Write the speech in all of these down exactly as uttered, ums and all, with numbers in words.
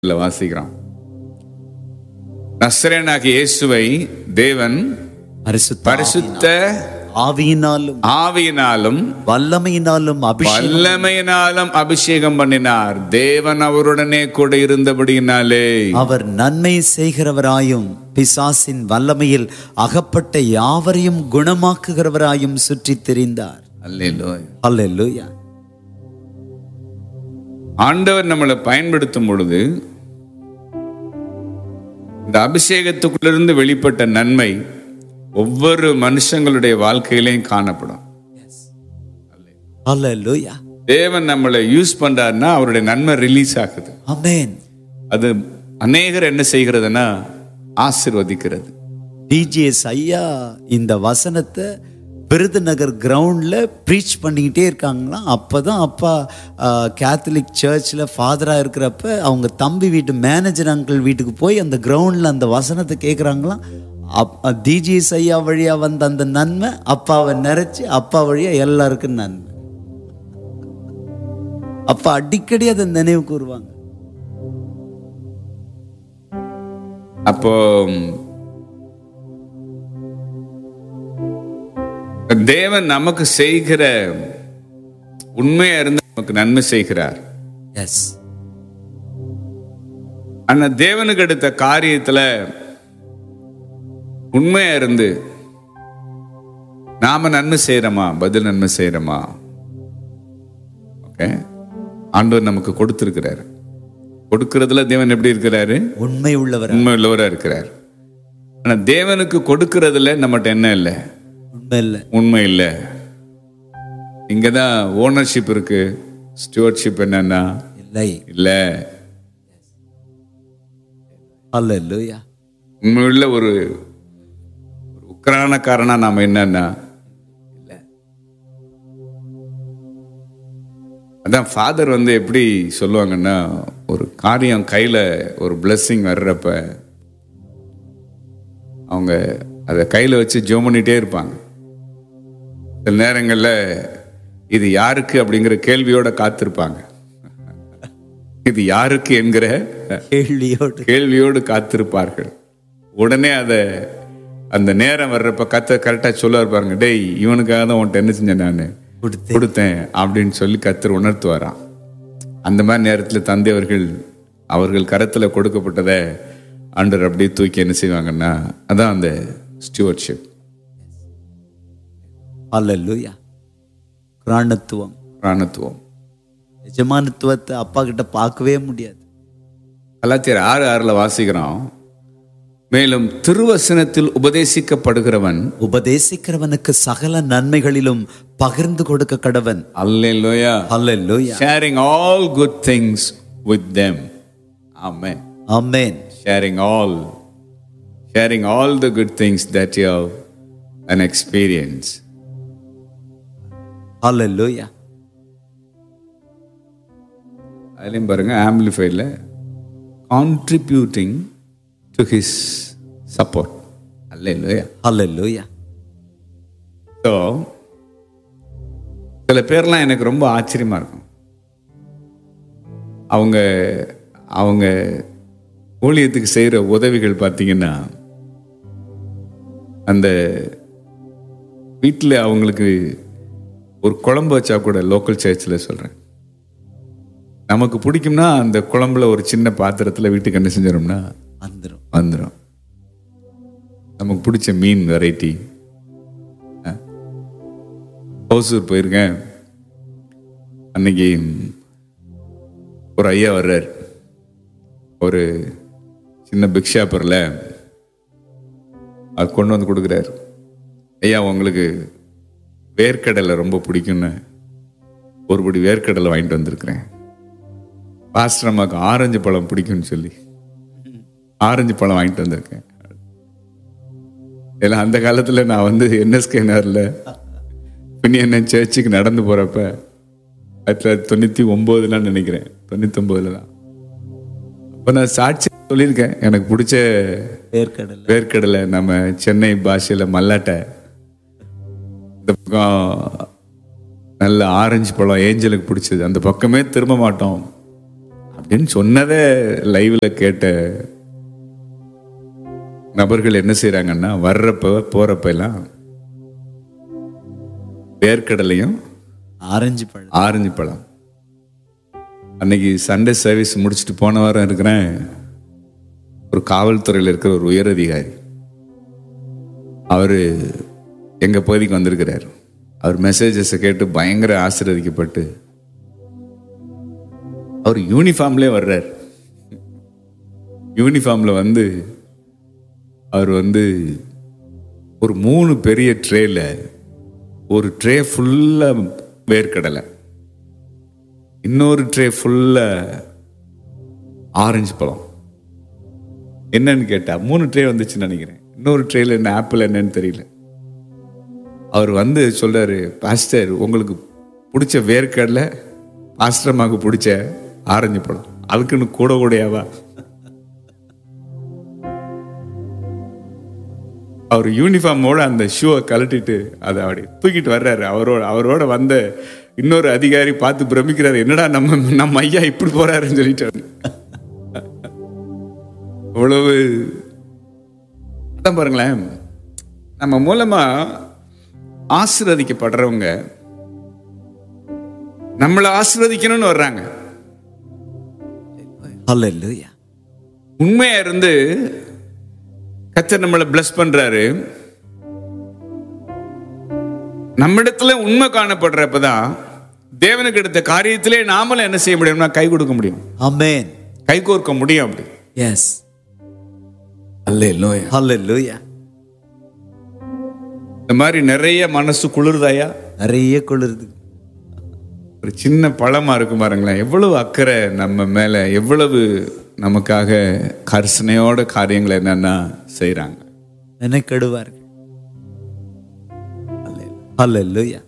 வாசிக்கிறோம். நசரேயனாகிய இயேசுவை தேவன் பரிசுத்த ஆவியினாலும் ஆவியினாலும் வல்லமையினாலும் வல்லமையினாலும் அபிஷேகம் பண்ணினார். தேவன் அவருடனே கூட இருந்தபடியினாலே அவர் நன்மை செய்கிறவராயும் பிசாசின் வல்லமையில் அகப்பட்ட யாவரையும் குணமாக்குகிறவராயும் சுற்றி திரிந்தார். அல்லேலூயா. அல்லேலூயா. ஆண்டவர் நம்மளை பயன்படுத்தும் பொழுது இந்த அபிஷேகத்துக்குள்ளிருந்து வெளிப்பட்ட நன்மை ஒவ்வொரு மனுஷங்களுடைய வாழ்க்கையிலையும் காணப்படும். அல்லேலூயா. தேவன் நம்மளை யூஸ் பண்றாருன்னா அவருடைய நன்மை ரிலீஸ் ஆகுது. ஆமென். அது அநேகர் என்ன செய்கிறதுனா ஆசீர்வதிக்கிறது. டிஜிஎஸ் ஐயா இந்த வசனத்தை விருதுநகர் கிரவுண்ட்ல ப்ரீச் பண்ணிக்கிட்டே இருக்காங்களாம். அப்பதான் அப்பா கேத்தலிக் சர்ச்சில் ஃபாதராக இருக்கிறப்ப அவங்க தம்பி வீட்டு மேனேஜர் அங்கிள் வீட்டுக்கு போய் அந்த கிரவுண்டில் அந்த வசனத்தை கேட்குறாங்களாம். அப் டிஜிஎஸ் ஐயா வழியா வந்த அந்த நன்மை அப்பாவை நிறைச்சி அப்பா வழியா எல்லாருக்கும் நன்மை. அப்பா அடிக்கடி அதை நினைவு கூறுவாங்க. அப்போ தேவன் நமக்கு செய்கிற உண்மையா இருந்து நமக்கு நன்மை செய்கிறார். எஸ். ஆனா தேவனுக்கு எடுத்த காரியத்துல உண்மையா இருந்து நாம நன்மை செய்யறோமா, பதில் நன்மை செய்யறோமா? ஓகே, ஆண்டவர் நமக்கு கொடுத்திருக்கிறாரு. கொடுக்கிறதுல தேவன் எப்படி இருக்கிறாரு? உண்மை உள்ளவர், உண்மை உள்ளவரா இருக்கிறார். ஆனா தேவனுக்கு கொடுக்கிறதுல நம்மகிட்ட என்ன இல்லை? உண்மை இல்லை. உண்மை இல்லை. இங்கதான் ஓனர்ஷிப் இருக்கு. ஸ்டூவர்ட்ஷிப் என்னன்னா இல்லை. இல்ல. அல்லேலூயா. உண்மையுள்ள ஒரு உக்ரானக்காரனா நாம என்னன்னா இல்ல. அதான் ஃபாதர் வந்து எப்படி சொல்லுவாங்கன்னா, ஒரு காரியம் கையில ஒரு பிளெஸிங் வர்றப்ப அவங்க அதை கையில வச்சு ஜெபம் பண்ணிட்டே இருப்பாங்க. சில நேரங்கள்ல இது யாருக்கு அப்படிங்கிற கேள்வியோட காத்திருப்பாங்க. இது யாருக்கு என்கிற கேள்வியோடு கேள்வியோடு காத்திருப்பார்கள். உடனே அதை அந்த நேரம் வர்றப்ப கத்த கரெக்டா சொல்ல பாருங்க, டேய் இவனுக்காக தான் உன்ட்ட என்ன செஞ்சேன் நான் கொடுத்தேன் அப்படின்னு சொல்லி கத்தர் உணர்த்துவாராம். அந்த மாதிரி நேரத்தில் தந்தையவர்கள் அவர்கள் கரத்துல கொடுக்கப்பட்டதை ஆண்டவர் அப்படியே தூக்கி என்ன செய்வாங்கன்னா, அதான் அந்த ஸ்டூவர்ட்ஷிப். அல்லேலூயா. பிராணத்துவம். பிராணத்துவம். எஜமானத்துவத்தை அப்பா கிட்ட பார்க்கவே முடியாது. கலாத்தியர் ஆறு ஆறுல வாசிக்கிறோம், மேலும் திருவசனத்தில் உபதேசிக்கப்படுகிறவன் உபதேசிக்கிறவனுக்கு சகல நன்மைகளிலும் பகிர்ந்து கொடுக்க கடவன். அல்லேலூயா. அல்லேலூயா. sharing all good things with them. Amen. Amen. sharing all sharing all the good things that you have an experience. அல்லேலூயா. அதுலயும் பாருங்க, ஆம்பிளிஃபைட்ல contributing to his support. Hallelujah. Hallelujah. So சில பேர்லாம் எனக்கு ரொம்ப ஆச்சரியமா இருக்கும். அவங்க அவங்க ஊழியத்துக்கு செய்கிற உதவிகள் பார்த்தீங்கன்னா, அந்த வீட்டில் அவங்களுக்கு ஒரு குழம்பு வச்சா கூட, லோக்கல் சர்ச்சில் சொல்கிறேன், நமக்கு பிடிக்கும்னா அந்த குழம்புல ஒரு சின்ன பாத்திரத்தில் வீட்டுக்கு என்ன செஞ்சிடும்னா வந்துடும் வந்துடும் நமக்கு பிடிச்ச மீன் வெரைட்டி. ஹவுசூர் போயிருக்கேன். அன்னைக்கு ஒரு ஐயா வர்றார். ஒரு சின்ன பிக் ஷாப்பரில் அது கொண்டு வந்து கொடுக்குறாரு. ஐயா உங்களுக்கு வேர்க்கடலை ரொம்ப பிடிக்கும்னு ஒரு படி வேர்க்கடலை வாங்கிட்டு வந்திருக்கிறேன். பாஸ்டர் அம்மாவுக்கு ஆரஞ்சு பழம் பிடிக்கும்னு சொல்லி ஆரஞ்சு பழம் வாங்கிட்டு வந்திருக்கேன். ஏன்னா அந்த காலத்தில் நான் வந்து என்எஸ்கேனரில் பின்ன சர்ச்சுக்கு நடந்து போகிறப்ப ஆயிரத்தி தொள்ளாயிரத்தி தொண்ணூற்றி ஒம்போதுலாம் நினைக்கிறேன், தொண்ணூற்றி ஒம்போதுல தான். அப்போ நான் சாட்சி சொல்லியிருக்கேன், எனக்கு பிடிச்ச வேர்க்கடலை வேர்க்கடலை நம்ம சென்னை பாஷையில் மல்லாட்டை, இந்த பக்கம் நல்ல ஆரஞ்சு பழம் ஏஞ்சலுக்கு பிடிச்சது, அந்த பக்கமே திரும்ப மாட்டோம் அப்படின்னு சொன்னதை லைவ்ல கேட்ட நபர்கள் என்ன செய்யறாங்கன்னா, வர்றப்ப போறப்ப எல்லாம் வேர்க்கடலையும் ஆரஞ்சு பழம் ஆரஞ்சு பழம். அன்னைக்கு சண்டே சர்வீஸ் முடிச்சுட்டு போன வாரம் இருக்கிறேன், ஒரு காவல்துறையில் இருக்கிற ஒரு உயர் அதிகாரி அவரு எங்க பகுதிக்கு வந்திருக்கிறார். அவர் மெசேஜஸை கேட்டு பயங்கர ஆசீர்வதிக்கப்பட்டு அவர் யூனிஃபார்ம்லேயே வர்றார். யூனிஃபார்ம்ல வந்து அவர் வந்து ஒரு மூணு பெரிய ட்ரேல ஒரு ட்ரே ஃபுல்லா வேர்க்கடலை, இன்னொரு ட்ரே ஃபுல்லா ஆரஞ்சு பழம். என்னன்னு கேட்டா மூணு ட்ரே வந்துச்சுன்னு நினைக்கிறேன். இன்னொரு ட்ரேல என்ன ஆப்பிள் என்னன்னு தெரியல. அவர் வந்து சொல்றாரு, பாஸ்டர் உங்களுக்கு பிடிச்ச வேர்க்கடலை, பாஸ்டர் அம்மாவுக்கு பிடிச்ச ஆரஞ்சு பழம், அதுக்குன்னு கூட கூடையாவா? அவர் யூனிஃபார்மோட அந்த ஷூவை கழட்டிட்டு அதை அப்படி தூக்கிட்டு வர்றாரு. அவரோட அவரோட வந்த இன்னொரு அதிகாரி பார்த்து பிரமிக்கிறாரு, என்னடா நம்ம நம்ம ஐயா இப்படி போறாருன்னு சொல்லிட்டாரு. அவ்வளவு பாருங்களேன், நம்ம மூலமா ஆசீர்வதிக்கப்படுறவங்க நம்மளை ஆசீர்வதிக்கணும்னு வர்றாங்க. ஹல்லேலூயா. உண்மையா இருந்து கர்த்தர் நம்மளை பிளஸ் பண்றாரு. நம்மிடத்துல உண்மை காணப்படுறப்பதான் தேவனுக்கு எடுத்த காரியத்திலே நாமளும் என்ன செய்ய முடியும்னா கை கொடுக்க முடியும். ஆமென். கை கோர்க்க முடியும். அப்படி எஸ். அல்லேலூயா. ஹல்லேலூயா. இந்த மாதிரி நிறைய மனசு குளிர்தாயா? நிறைய குளிர்து. ஒரு சின்ன பழமா இருக்கும் பாருங்களேன், எவ்வளவு அக்கறை நம்ம மேல, எவ்வளவு நமக்காக கர்சனையோட காரியங்களை என்னன்னா செய்யறாங்க. நினைக்கடுவார்கள். ஹல்லேலூயா.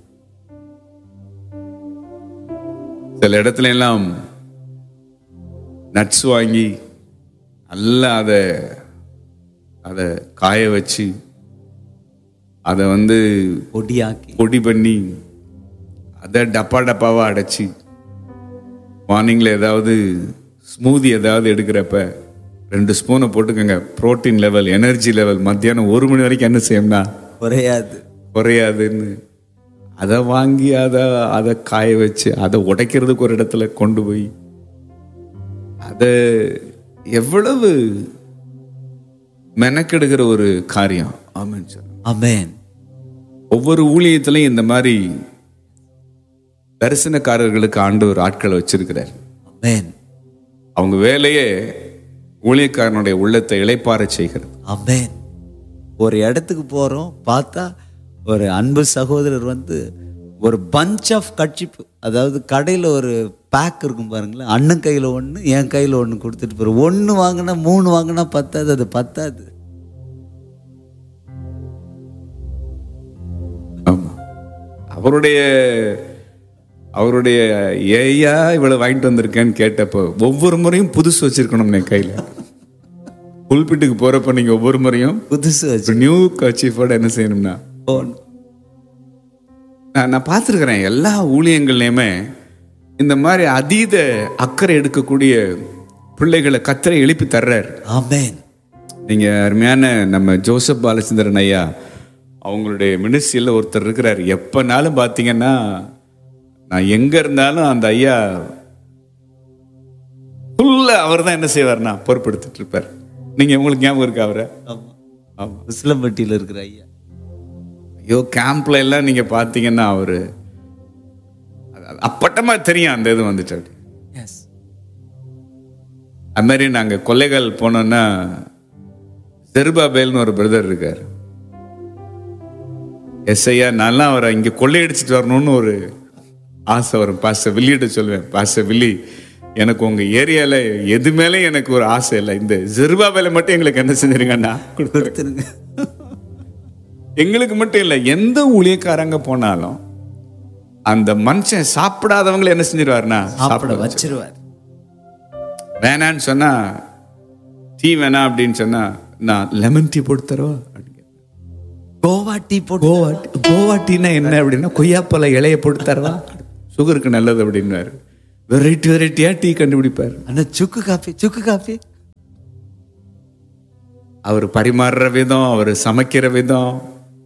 சில இடத்துல எல்லாம் நட்ஸ் வாங்கி நல்லா அதை அதை காய வச்சு அதை வந்து பொடியாக்கி பொடி பண்ணி அதை டப்பா டப்பாவா அடைச்சி மார்னிங்ல ஏதாவது ஸ்மூதி ஏதாவது எடுக்கிறப்ப ரெண்டு ஸ்பூனை போட்டுக்கோங்க, புரோட்டீன் லெவல், எனர்ஜி லெவல் மத்தியானம் ஒரு மணி வரைக்கும் என்ன செய்யும்னா குறையாது குறையாதுன்னு அதை வாங்கி அதை அதை காய வச்சு அதை உடைக்கிறதுக்கு ஒரு இடத்துல கொண்டு போய் அதை எவ்வளவு மெனக்கெடுக்கிற ஒரு காரியம். ஆமென் சார். ஆமென். ஒவ்வொரு ஊழியத்திலையும் இந்த மாதிரி தரிசனக்காரர்களுக்கு ஆண்டவர் ஆட்களை வச்சிருக்கிறார். ஆமென். அவங்க வேலையே ஊழியக்காரனுடைய உள்ளத்தை இளைப்பாற செய்கிறது. ஆமென். ஒரு இடத்துக்கு போறோம், பார்த்தா ஒரு அன்பு சகோதரர் வந்து ஒரு பஞ்ச் ஆஃப் கட்சிப்பு, அதாவது கடையில் ஒரு பேக் இருக்கும் பாருங்களேன், அண்ணன் கையில் ஒன்று என் கையில் ஒன்று கொடுத்துட்டு போகிறோம். ஒன்று வாங்கினா மூணு வாங்கினா பத்தாது, அது பத்தாது. ஆமா, அவருடைய அவருடைய ஏயா இவ்வளவு வாங்கிட்டு வந்திருக்கேன்னு கேட்டப்போ ஒவ்வொரு முறையும் புதுசு வச்சிருக்கணும் என் கையில. புல்பிட்டுக்கு போறப்ப நீங்க ஒவ்வொரு முறையும் புதுசு வச்சு நியூ கர்ச்சீஃபோட என்ன செய்யணும்னா நான் நான் பார்த்துருக்கிறேன் எல்லா ஊழியங்கள்லையுமே இந்த மாதிரி அதீத அக்கறை எடுக்கக்கூடிய பிள்ளைகளை கர்த்தர் எழுப்பி தர்றார். ஆமென். நீங்க அருமையான நம்ம ஜோசப் பாலச்சந்திரன் ஐயா அவங்களுடைய மினிஸ்ட்ரியில் ஒருத்தர் இருக்கிறார். எப்பனாலும் பார்த்தீங்கன்னா நான் எங்க இருந்தாலும் அந்த ஐயா ஃபுல்லா அவர் தான் என்ன செய்வார்னா பொறுப்படுத்திட்டு இருப்பார். நீங்க உங்களுக்கு ஞாபகம் இருக்கா அவரை? ஆமாம், உசிலம்பட்டியில் இருக்கிற ஐயா. ஐயோ, கேம்ப்ல எல்லாம் நீங்க பாத்தீங்கன்னா அவரு அப்பட்டமா தெரியும் அந்த இது வந்துட்டு. எஸ். அது மாதிரி நாங்க கொல்லைகள் போனோம்னா செருபாபேல்னு ஒரு பிரதர் இருக்காரு. எஸ் ஐயா, நல்லா அவரை இங்க கொள்ளையடிச்சிட்டு வரணும்னு ஒரு ஆசை வரும். பாஸ்டர் வில்லியிட்ட சொல்லுவேன், பாஸ்டர் வில்லி எனக்கு உங்க ஏரியால எது மேலே எனக்கு ஒரு ஆசை இல்லை, இந்த செருபாபேல மட்டும் எங்களுக்கு என்ன செஞ்சிருங்கன்னா கொடுத்துருங்க. எங்களுக்கு மட்டும் இல்லை, எந்த ஊழியக்காரங்க போனாலும் அந்த மனுஷன் சாப்பிடாதவங்களை என்ன செஞ்சிருவாருன்னா சாப்பிட வச்சிருவார். வேணான்னு சொன்னா டீ வேணா அப்படின்னு சொன்னா நான் லெமன் டீ போட்டு தருவா. கோவா டீ போட்டு கோவா கோவா டீனா என்ன அப்படின்னா கொய்யாப்பழ இலைய போட்டு தருவா, சுகருக்கு நல்லது அப்படின்னாரு. வெரைட்டி வெரைட்டியா டீ கண்டுபிடிப்பார். அண்ணா சுக்கு காஃபி, சுக்கு காஃபி. அவர் பரிமாறுற விதம், அவர் சமைக்கிற விதம்.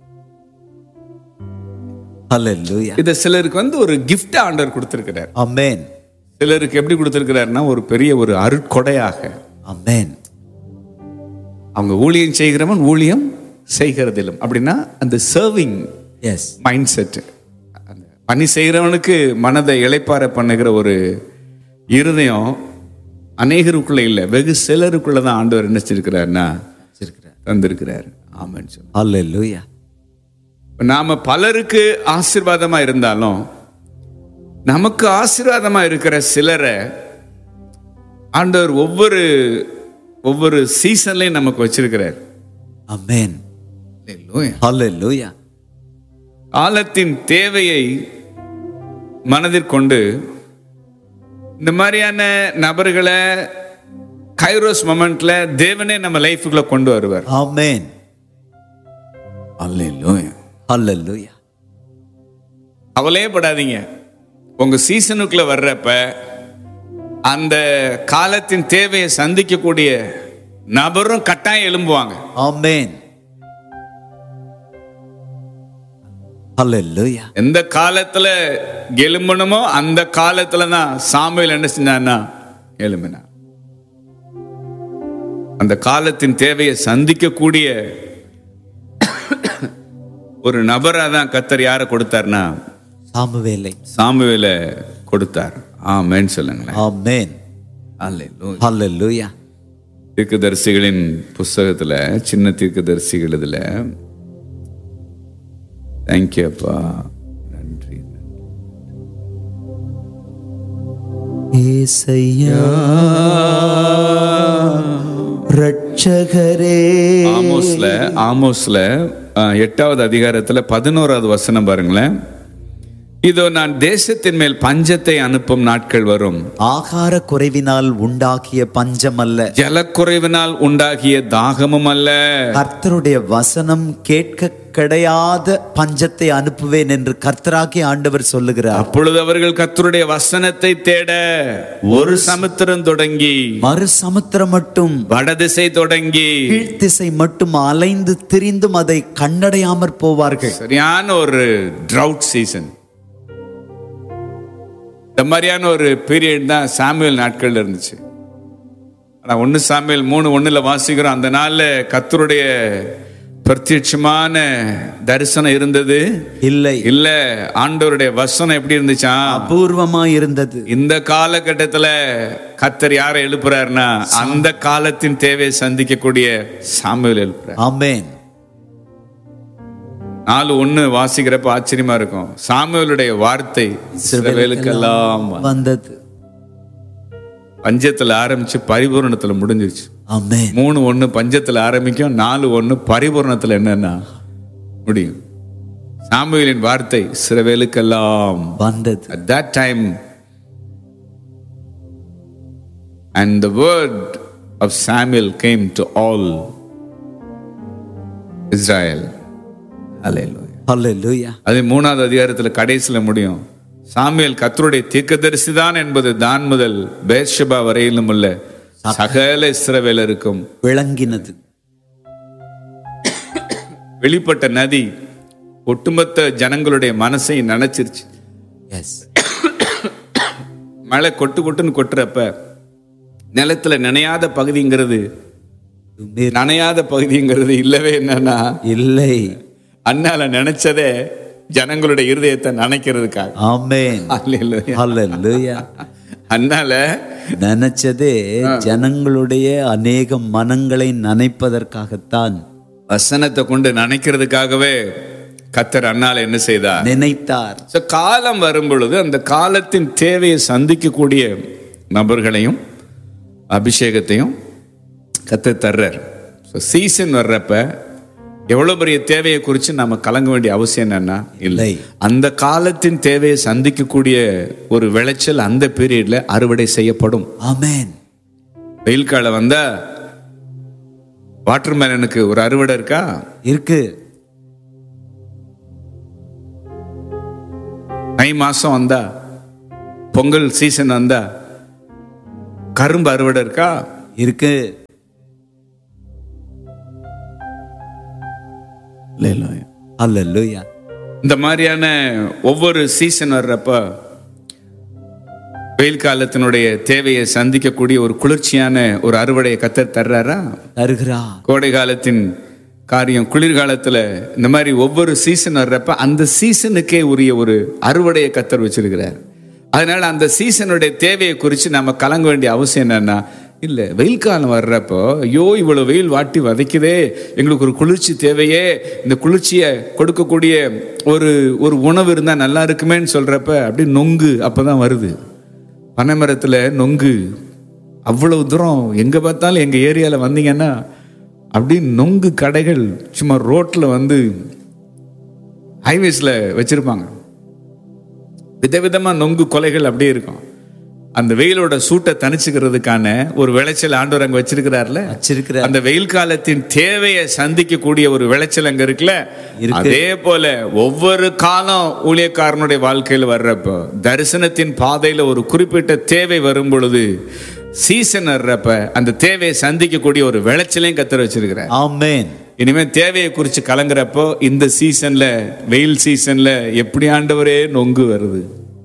ஹல்லேலூயா. இத சிலருக்கு வந்து ஒரு கிஃப்ட் ஆண்டவர் கொடுத்திருக்கிறார். ஆமென். சிலருக்கு எப்படி கொடுத்திருக்கிறார்னா ஒரு பெரிய ஒரு அருட்கொடையாக. ஆமென். அவங்க ஊழியம் செய்கிறவன் ஊழியம் செய்கிறதிலும் அப்படின்னா அந்த சர்விங் எஸ் மைண்ட் செட். அந்த பணி செய்கிறவனுக்கு மனதை இளைப்பாற பண்ணுகிற ஒரு இருதயம் அநேகருக்குள்ள இல்லை, வெகு சிலருக்குள்ள தான் ஆண்டவர் என்ன செஞ்சிருக்கிறார்னா தந்திருக்கிறார். ஆமென் சொல்லு. ஹல்லேலூயா. நாம பலருக்கு ஆசீர்வாதமா இருந்தாலும் நமக்கு ஆசீர்வாதமா இருக்கிற சிலரை ஆண்டவர் ஒவ்வொரு ஒவ்வொரு சீசன்லயும் நமக்கு வச்சிருக்கிறார். ஆமென். ஹல்லேலூயா. காலத்தின் தேவையை மனதில் கொண்டு இந்த மாதிரியான நபர்களை கைரோஸ் மொமெண்ட்ல தேவனே நம்ம லைஃபுக்குள்ள கொண்டு வருவார். ஆமென். அல்லேலூயா. ஹல்லேலூயா. கவலையே படாதீங்க. உங்க சீசனுக்குள்ள வர்றப்ப அந்த காலத்தின் தேவையை சந்திக்கக்கூடிய நபரும் கட்டாயம் எழும்புவாங்க. ஆமென். ஹல்லேலூயா. எந்த காலத்துல எழும்பணுமோ அந்த காலத்துல தான் சாமுவேல் என்ன செஞ்சான்னா எழும்பினார். அந்த காலத்தின் தேவையை சந்திக்கக்கூடிய ஒரு நபரா தான் கர்த்தர் யாரை கொடுத்தார்னா சாமுவேலை சாமுவேலை கொடுத்தார். ஆமென் சொல்லுங்களேன். ஆமென். அல்லேலூயா. ஹல்லேலூயா. தீர்க்கதரிசிகளின் புஸ்தகத்துல சின்ன தீர்க்கதரிசிகள் இதுல தேங்க்யூ அப்பா, நன்றி. ஏசையா ரட்சகரே. ஆமோஸ்ல ஆமோஸ்ல அஹ், எட்டாவது அதிகாரத்துல பதினோராவது வசனம் பாருங்களேன். இதோ நான் தேசத்தின் மேல் பஞ்சத்தை அனுப்பும் நாட்கள் வரும். ஆகார குறைவினால் உண்டாகிய பஞ்சம் அல்ல, ஜலக்குறைவினால் உண்டாகிய தாகமும் அல்ல. கர்த்தருடைய வசனம் கேட்க கிடையாத பஞ்சத்தை அனுப்புவேன் என்று கர்த்தராகிய ஆண்டவர் சொல்லுகிறார். அப்பொழுது அவர்கள் கர்த்தருடைய வசனத்தை தேட ஒரு சமுத்திரம் தொடங்கி மறு சமுத்திரம் மட்டும் வடதிசை தொடங்கி கீழ்த்திசை மட்டும் அலைந்து திரிந்தும் அதை கண்டடையாமற் போவார்கள். சரியான ஒரு ட்ரவுட் சீசன். இந்த மாதிரியான ஒரு பீரியட் தான் சாமுவேல் நாட்கள்ல இருந்துச்சு. ஆனா ஒன்னு சாமுவேல் மூணு ஒண்ணுல வாசிக்கிறோம், அந்த நாள்ல கர்த்தருடைய பிரத்யட்சமான தரிசனம் இருந்தது இல்லை இல்ல. ஆண்டவருடைய வசனம் எப்படி இருந்துச்சா? அபூர்வமா இருந்தது. இந்த காலகட்டத்துல கர்த்தர் யாரை எழுப்புறாருன்னா அந்த காலத்தின் தேவையை சந்திக்கக்கூடிய சாமுவேல் எழுப்புறார். ஆமென். நாலு ஒண்ணு வாசிக்கிறப்ப ஆச்சரியமா இருக்கும். சாமுவேலுடைய வார்த்தை இஸ்ரவேலுக்கெல்லாம் வந்தது. பஞ்சத்துல ஆரம்பிச்சு பரிபூரணத்துல முடிஞ்சிருச்சு. ஆமென். மூணு ஒண்ணு பஞ்சத்துல ஆரம்பிக்கும், நாலு ஒண்ணு பரிபூரணத்துல என்னன்னா முடியும். சாமுவேலின் வார்த்தை இஸ்ரவேலுக்கெல்லாம் வந்தது. At that time and the word of Samuel came to all Israel. Hallelujah. ஹல்லேலூயா. அது மூணாவது அதிகாரத்துல கடைசியில முடியும். சாமுவேல் கர்த்தருடைய தீர்க்கதரிசி தான் என்பது தான் முதல் பேர்ஷெபா வரையிலும் உள்ள சகல இஸ்ரவேலருக்கும் விளங்கினது. வெளிப்பட்ட நதி ஒட்டுமொத்த ஜனங்களுடைய மனசை நனைச்சிருச்சு. எஸ். மழை கொட்டு கொட்டுன்னு கொட்டுறப்ப நிலத்துல நனையாத பகுதிங்கிறது நனையாத பகுதிங்கிறது இல்லவே என்னன்னா இல்லை. அண்ணால நினைச்சதே ஜனங்களுடைய இருதயத்தை நினைக்கிறதுக்காக. ஆமென். ஹல்லேலூயா. அண்ணால நினைச்சதே ஜனங்களுடைய அநேக மனங்களை நனைப்பதற்காகத்தான், வசனத்தை கொண்டு நினைக்கிறதுக்காகவே கர்த்தர் அண்ணால என்ன செய்தார்? நினைத்தார். So, காலம் வரும் பொழுது அந்த காலத்தின் தேவையை சந்திக்கக்கூடிய நபர்களையும் அபிஷேகத்தையும் கர்த்தர் தர்றார். சீசன் வர்றப்ப எவ்வளவு பெரிய தேவையை குறித்து நம்ம கலங்க வேண்டிய அவசியம் என்னன்னா இல்லை. அந்த காலத்தின் தேவையை சந்திக்கக்கூடிய ஒரு விளைச்சல் அந்த பீரியட்ல அறுவடை செய்யப்படும். ஆமென். வெயில் காலம் வந்தா வாட்டர்மேலனுக்கு ஒரு அறுவடை இருக்கா? இருக்கு. தை மாசம் வந்தா பொங்கல் சீசன் வந்தா கரும்பு அறுவடை இருக்கா? இருக்கு. அல்லேலூயா. இந்த மாதிரியான ஒவ்வொரு சீசன் வர்றப்ப வெயில் காலத்தினுடைய தேவையை சந்திக்கக்கூடிய ஒரு குளிர்ச்சியான ஒரு அறுவடையை கத்தர் தர்றாரா? தருகிறா. கோடை காலத்தின் காரியம், குளிர்காலத்துல இந்த மாதிரி ஒவ்வொரு சீசன் வர்றப்ப அந்த சீசனுக்கே உரிய ஒரு அறுவடையை கத்தர் வச்சிருக்கிறார். அதனால அந்த சீசனுடைய தேவையை குறித்து நம்ம கலங்க வேண்டிய அவசியம் என்னன்னா, இல்லை வெயில் காலம் வர்றப்போ ஐயோ இவ்வளோ வெயில் வாட்டி வதைக்குதே, எங்களுக்கு ஒரு குளிர்ச்சி தேவையே, இந்த குளிர்ச்சியை கொடுக்கக்கூடிய ஒரு ஒரு உணவு இருந்தால் நல்லா இருக்குமேன்னு சொல்கிறப்ப அப்படி நொங்கு அப்போ தான் வருது. பனைமரத்தில் நொங்கு அவ்வளவு தூரம் எங்கே பார்த்தாலும் எங்கள் ஏரியாவில் வந்தீங்கன்னா அப்படி நொங்கு கடைகள் சும்மா ரோட்டில் வந்து ஹைவேஸில் வச்சுருப்பாங்க. விதவிதமாக நொங்கு கொலைகள் அப்படியே இருக்கும். அந்த வெயிலோட சூட்டை தணிச்சுக்கிறதுக்கான ஒரு விளைச்சல் ஆண்டவர் அங்க வச்சிருக்கிறார்ல, வச்சிருக்கிற அந்த வெயில் காலத்தின் தேவையை சந்திக்கக்கூடிய ஒரு விளைச்சல் அங்க இருக்குல்ல. அதே போல ஒவ்வொரு காலம் ஊழியக்காரனுடைய வாழ்க்கையில் வர்றப்போ தரிசனத்தின் பாதையில ஒரு குறிப்பிட்ட தேவை வரும் பொழுது சீசன் வர்றப்ப அந்த தேவையை சந்திக்கக்கூடிய ஒரு விளைச்சலையும் கத்தர் வச்சிருக்கிறார். ஆமென். இனிமே தேவையை குறித்து கலங்குறப்போ இந்த சீசன்ல வெயில் சீசன்ல எப்படி ஆண்டவரே நொங்கு வருது,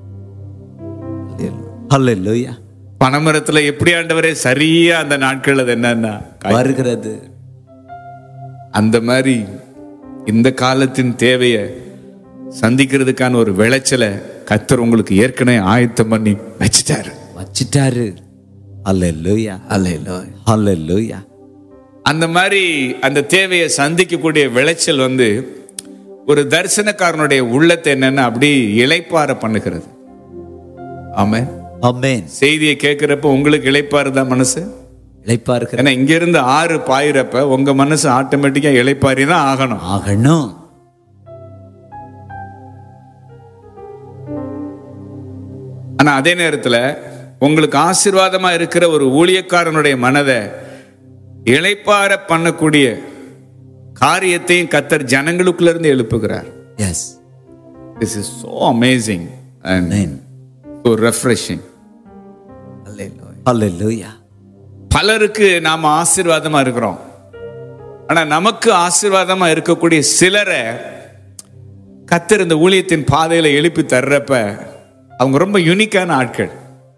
ஹல்லேலூயா. பனைமரத்துல எப்படி ஆண்டவரே சரியா அந்த நாட்கள் அது என்னன்னா வருகிறது. அந்த மாதிரி இந்த காலத்தின் தேவையை சந்திக்கிறதுக்கான ஒரு விளைச்சலை கர்த்தர் உங்களுக்கு ஏற்கனவே ஆயத்தம் பண்ணி வச்சிட்டாரு வச்சிட்டாரு. ஹல்லேலூயா, ஹல்லேலூயா, ஹல்லேலூயா. அந்த மாதிரி அந்த தேவையை சந்திக்கக்கூடிய விளைச்சல் வந்து ஒரு தரிசனக்காரனுடைய உள்ளத்தை என்னன்னா அப்படி இளைப்பாற பண்ணுகிறது. ஆமென், ஆமென். செய்தியை கேட்கிறப்ப உங்களுக்கு இளைப்பாறுதான் மனசு இளைப்பாறு. ஏன்னா இங்க இருந்து ஆறு பாயிரப்ப உங்க மனசு ஆட்டோமேட்டிக்கா இளைப்பாரி தான் ஆகணும் ஆகணும். ஆனா அதே நேரத்துல உங்களுக்கு ஆசீர்வாதமா இருக்கிற ஒரு ஊழியக்காரனுடைய மனதை இளைப்பாற பண்ணக்கூடிய காரியத்தையும் கர்த்தர் ஜனங்களுக்குள்ள இருந்து எழுப்புகிறார். S, this is so amazing and so refreshing. ஹல்லேலூயா. பலருக்கு நாம ஆசீர்வாதமா இருக்கிறோம். ஆனா நமக்கு ஆசீர்வாதமா இருக்கக்கூடிய சிலரை கர்த்தர் இந்த ஊழியத்தின் பாதையில எழுப்பி தர்றப்ப அவங்க ரொம்ப யூனிக்கான ஆட்கள்.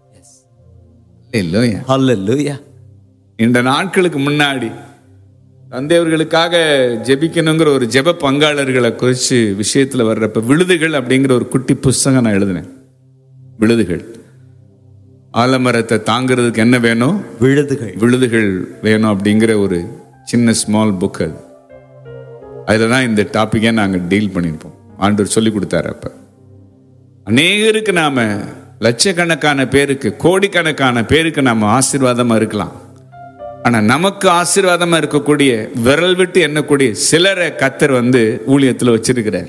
ஹல்லேலூயா. இந்த நாட்களுக்கு முன்னாடி தந்தையவர்களுக்காக ஜெபிக்கணுங்கிற ஒரு ஜெப பங்காளர்களை குறித்து விஷயத்துல வர்றப்ப விழுதுகள் அப்படிங்கிற ஒரு குட்டி புஸ்தகம் நான் எழுதினேன். விழுதுகள், ஆலமரத்தை தாங்கிறதுக்கு என்ன வேணும்? விழுதுகள். விழுதுகள் வேணும் அப்படிங்கிற ஒரு சின்ன ஸ்மால் புக். அது அதில் தான் இந்த டாப்பிக்கை நாங்கள் டீல் பண்ணியிருப்போம். ஆண்டவர் சொல்லி கொடுத்தாரு. அப்போ அநேகருக்கு நாம லட்சக்கணக்கான பேருக்கு, கோடிக்கணக்கான பேருக்கு நாம ஆசீர்வாதமா இருக்கலாம். ஆனா நமக்கு ஆசீர்வாதமா இருக்கக்கூடிய விரல் விட்டு எண்ணக்கூடிய சிலரை கர்த்தர் வந்து ஊழியத்தில் வச்சிருக்கிறார்.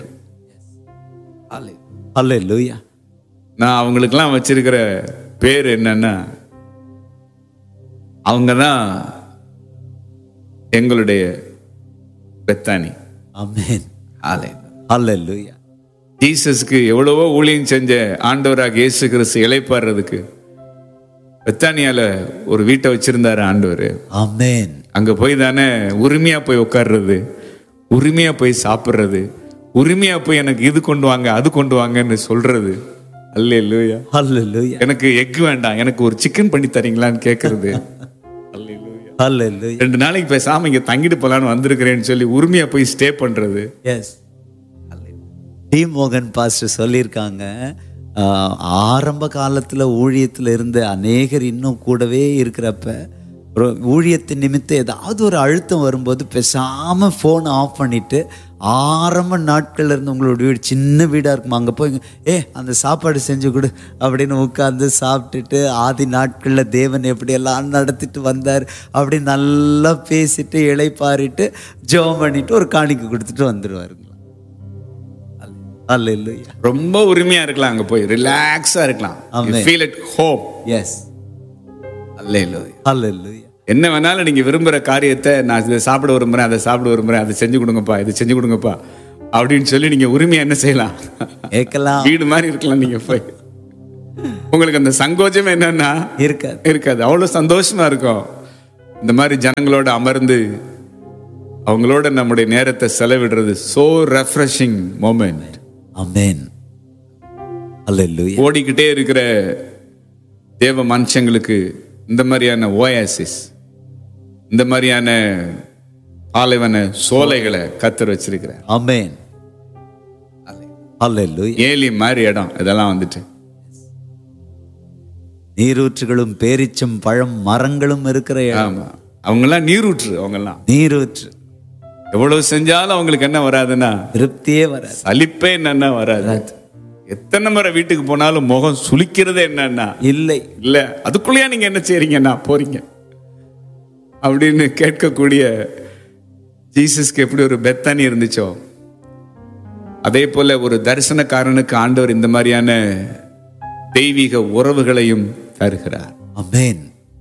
ஹல்லேலூயா. நான் அவங்களுக்கெல்லாம் வச்சிருக்கிற பேர் என்னன்னா, அவங்க தான் எங்களுடைய பெத்தானி. ஆமென். ஹல்லேலூயா. ஜீசஸ்க்கு எவ்வளவோ ஊழியம் செஞ்ச ஆண்டவராக இயேசு கிறிஸ்து இளைப்பாடுறதுக்கு பெத்தானியால ஒரு வீட்டை வச்சிருந்தாரு ஆண்டவர். ஆமென். அங்க போய் தானே உரிமையா போய் உட்கார்றது, உரிமையா போய் சாப்பிடுறது, உரிமையா போய் எனக்கு இது கொண்டு வாங்க அது கொண்டு வாங்கன்னு சொல்றது. அல்லேலூயா, ஹல்லேலூயா. எனக்கு எக் வேண்டாம், எனக்கு ஒரு சிக்கன் பண்ணி தரீங்களான்னு கேட்கறது. ஹல்லேலூயா. ரெண்டு நாளைக்கு பேசாம இங்க தங்கிட்டு போலான்னு வந்திருக்கிறேன்னு சொல்லி உரிமையா போய் ஸ்டே பண்றது. எஸ், டி மோகன் பாஸ்டர் சொல்லியிருக்காங்க, ஆரம்ப காலத்தில் ஊழியத்தில் இருந்த அநேகர் இன்னும் கூடவே இருக்கிறப்ப ஒரு ஊழியத்தின் நிமித்தம் ஏதாவது ஒரு அழுத்தம் வரும்போது பேசாமல் ஃபோனை ஆஃப் பண்ணிவிட்டு ஆரம்ப நாட்களில் இருந்து உங்களோட வீடு சின்ன வீடாக இருக்குமா, அங்கே போய் ஏ அந்த சாப்பாடு செஞ்சு கொடு அப்படின்னு உட்காந்து சாப்பிட்டுட்டு ஆதி நாட்களில் தேவன் எப்படியெல்லாம் நடத்திட்டு வந்தார் அப்படின்னு நல்லா பேசிட்டு இளைப்பாரிட்டு ஜெபம் பண்ணிட்டு ஒரு காணிக்கை கொடுத்துட்டு வந்துடுவாருங்க. அல்லேலூயா. ரொம்ப உரிமையா இருக்கலாம், அங்க போய் ரிலாக்ஸா இருக்கலாம். You feel at home. Yes. அல்லேலூயா. அல்லேலூயா. என்ன வேணாலும் நீங்க விரும்புற காரியத்தை, நான் இதை சாப்பிட விரும்புறேன், அதை சாப்பிட விரும்புறேன், அதை செஞ்சு கொடுங்கப்பா, இது செஞ்சு கொடுங்கப்பா அப்படின்னு சொல்லி நீங்க உரிமையா என்ன செய்யலாம்? கேட்கலாம். வீடு மாதிரி இருக்கலாம் நீங்க போய். உங்களுக்கு அந்த சங்கோஜம் என்னன்னா இருக்காது. இருக்காது. அவ்வளவு சந்தோஷமா இருக்கும் இந்த மாதிரி ஜனங்களோட அமர்ந்து அவங்களோட நம்முடைய நேரத்தை செலவிடுறது. So refreshing moment. ஆமென். அல்லேலூயா. ஓடிக்கிட்டே இருக்கிற தேவ மனுஷங்களுக்கு இந்த மாதிரியான ஓயாசிஸ், இந்த மாதிரியான பாலைவன சோலைகளை கத்தர் வச்சிருக்கிறார். ஆமென். அல்லேலூயா. ஏலி மாதிரி இடம் இதெல்லாம் வந்துட்டு நீரூற்றுகளும் பேரிச்சும் பழம் மரங்களும் இருக்கிற இடம். ஆமா, அவங்கெல்லாம் நீரூற்று. அவங்கெல்லாம் நீரூற்று. எவ்வளவு செஞ்சாலும் அவங்களுக்கு என்ன வராதுன்னா திருப்தியே வராது. சலிப்பே என்னன்னா வராது. எத்தனை முறை வீட்டுக்கு போனாலும் முகம் சுளிக்கிறதே என்னன்னா இல்லை. இல்ல அதுக்குள்ளேயே நீங்க என்ன செய்றீங்கன்னா போறீங்க அப்படின்னு கேட்கக்கூடிய ஜீசஸ்க்கு எப்படி ஒரு பெத்தானி இருந்துச்சோ அதே போல ஒரு தரிசனக்காரனுக்கு ஆண்டவர் இந்த மாதிரியான தெய்வீக உறவுகளையும் தருகிறார். ஆமென்.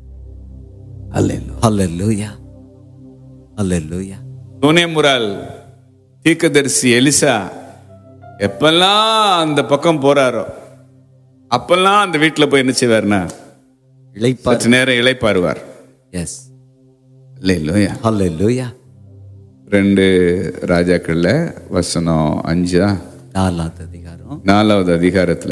அல்லேலூயா. அல்லேலூயா. சோனேமுரால் தீர்க்கதரிசி எலிசா எப்பெல்லாம் அந்த பக்கம் போறாரோ அப்பெல்லாம் அந்த வீட்டுல போய் என்ன செய்வார்னா இளைப்பாறு. சற்று நேரம் இளைப்பாருவார். எஸ். அல்லேலூயா. அல்லேலூயா. ரெண்டு ராஜாக்கள்ல வசனம் அஞ்சா நாலாவது அதிகாரம் நாலாவது அதிகாரத்துல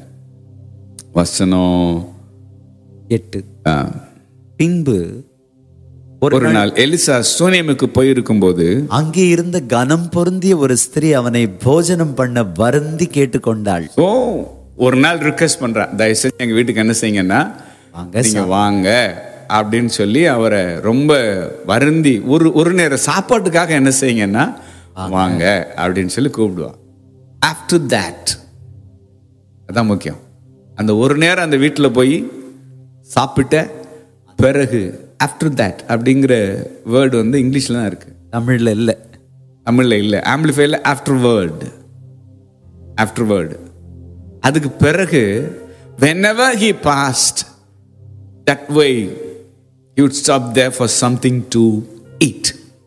வசனம் எட்டு. ஆ, பின்பு ஒரு நாள் எலிசா சூனேமுக்கு போயிருக்கும் போது அங்கே இருந்த கனம் பொருந்திய ஒரு ஸ்திரீ அவனை போஜனம் பண்ண வருந்தி கேட்டுக்கொண்டாள். ஓ ஒரு நாள் ரிக்வெஸ்ட் பண்றான், தயவு செஞ்சு எங்க வீட்டுக்கு என்ன செய்யுங்கன்னா வாங்க நீங்க வாங்க அப்படின்னு சொல்லி அவரை ரொம்ப வருந்தி ஒரு ஒரு நேரம் சாப்பாட்டுக்காக என்ன செய்யுங்கன்னா வாங்க அப்படின்னு சொல்லி கூப்பிடுவான். ஆஃப்டர் தட் அதான் முக்கியம். அந்த ஒரு நேரம் அந்த வீட்டில் போய் சாப்பிட்ட பிறகு ஆஃப்டர் தட் அப்படிங்கிற வேர்டு வந்து இங்கிலீஷ்ல தான் இருக்கு, தமிழ்ல இல்ல. தமிழ்ல இல்லை. ஆம்பிளிஃபைல ஆஃப்டர் வேர்டு, ஆஃப்டர் வேர்டு. அதுக்கு பிறகு whenever he passed that way he would stop there for something to eat.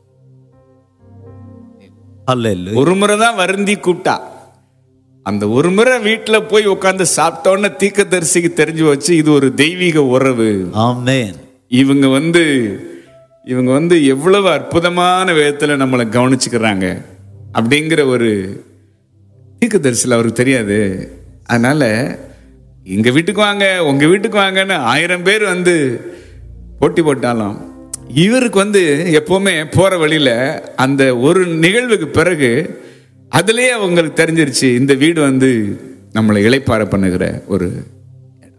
அல்லேலூயா. ஒரு முறை தான் வருந்தி கூப்பிட்டா. அந்த ஒரு முறை வீட்டுல போய் உட்கார்ந்து சாப்பிட்டோன்னு தீர்க்கதரிசிக்கு தெரிஞ்சு வச்சு இது ஒரு தெய்வீக உறவு. ஆமென். இவங்க வந்து இவங்க வந்து எவ்வளவு அற்புதமான விதத்துல நம்மளை கவனிச்சுக்கிறாங்க அப்படிங்கிற ஒரு தீர்க்கதரிசில அவருக்கு தெரியாது. அதனால எங்க வீட்டுக்கு வாங்க உங்க வீட்டுக்கு வாங்கன்னு ஆயிரம் பேர் வந்து போட்டி போட்டாலும் இவருக்கு வந்து எப்பவுமே போற வழியில அந்த ஒரு நிகழ்வுக்கு பிறகு அதுலயே அவங்களுக்கு தெரிஞ்சிருச்சு இந்த வீடு வந்து நம்மளை இளைப்பாற பண்ணுகிற ஒரு இடம்.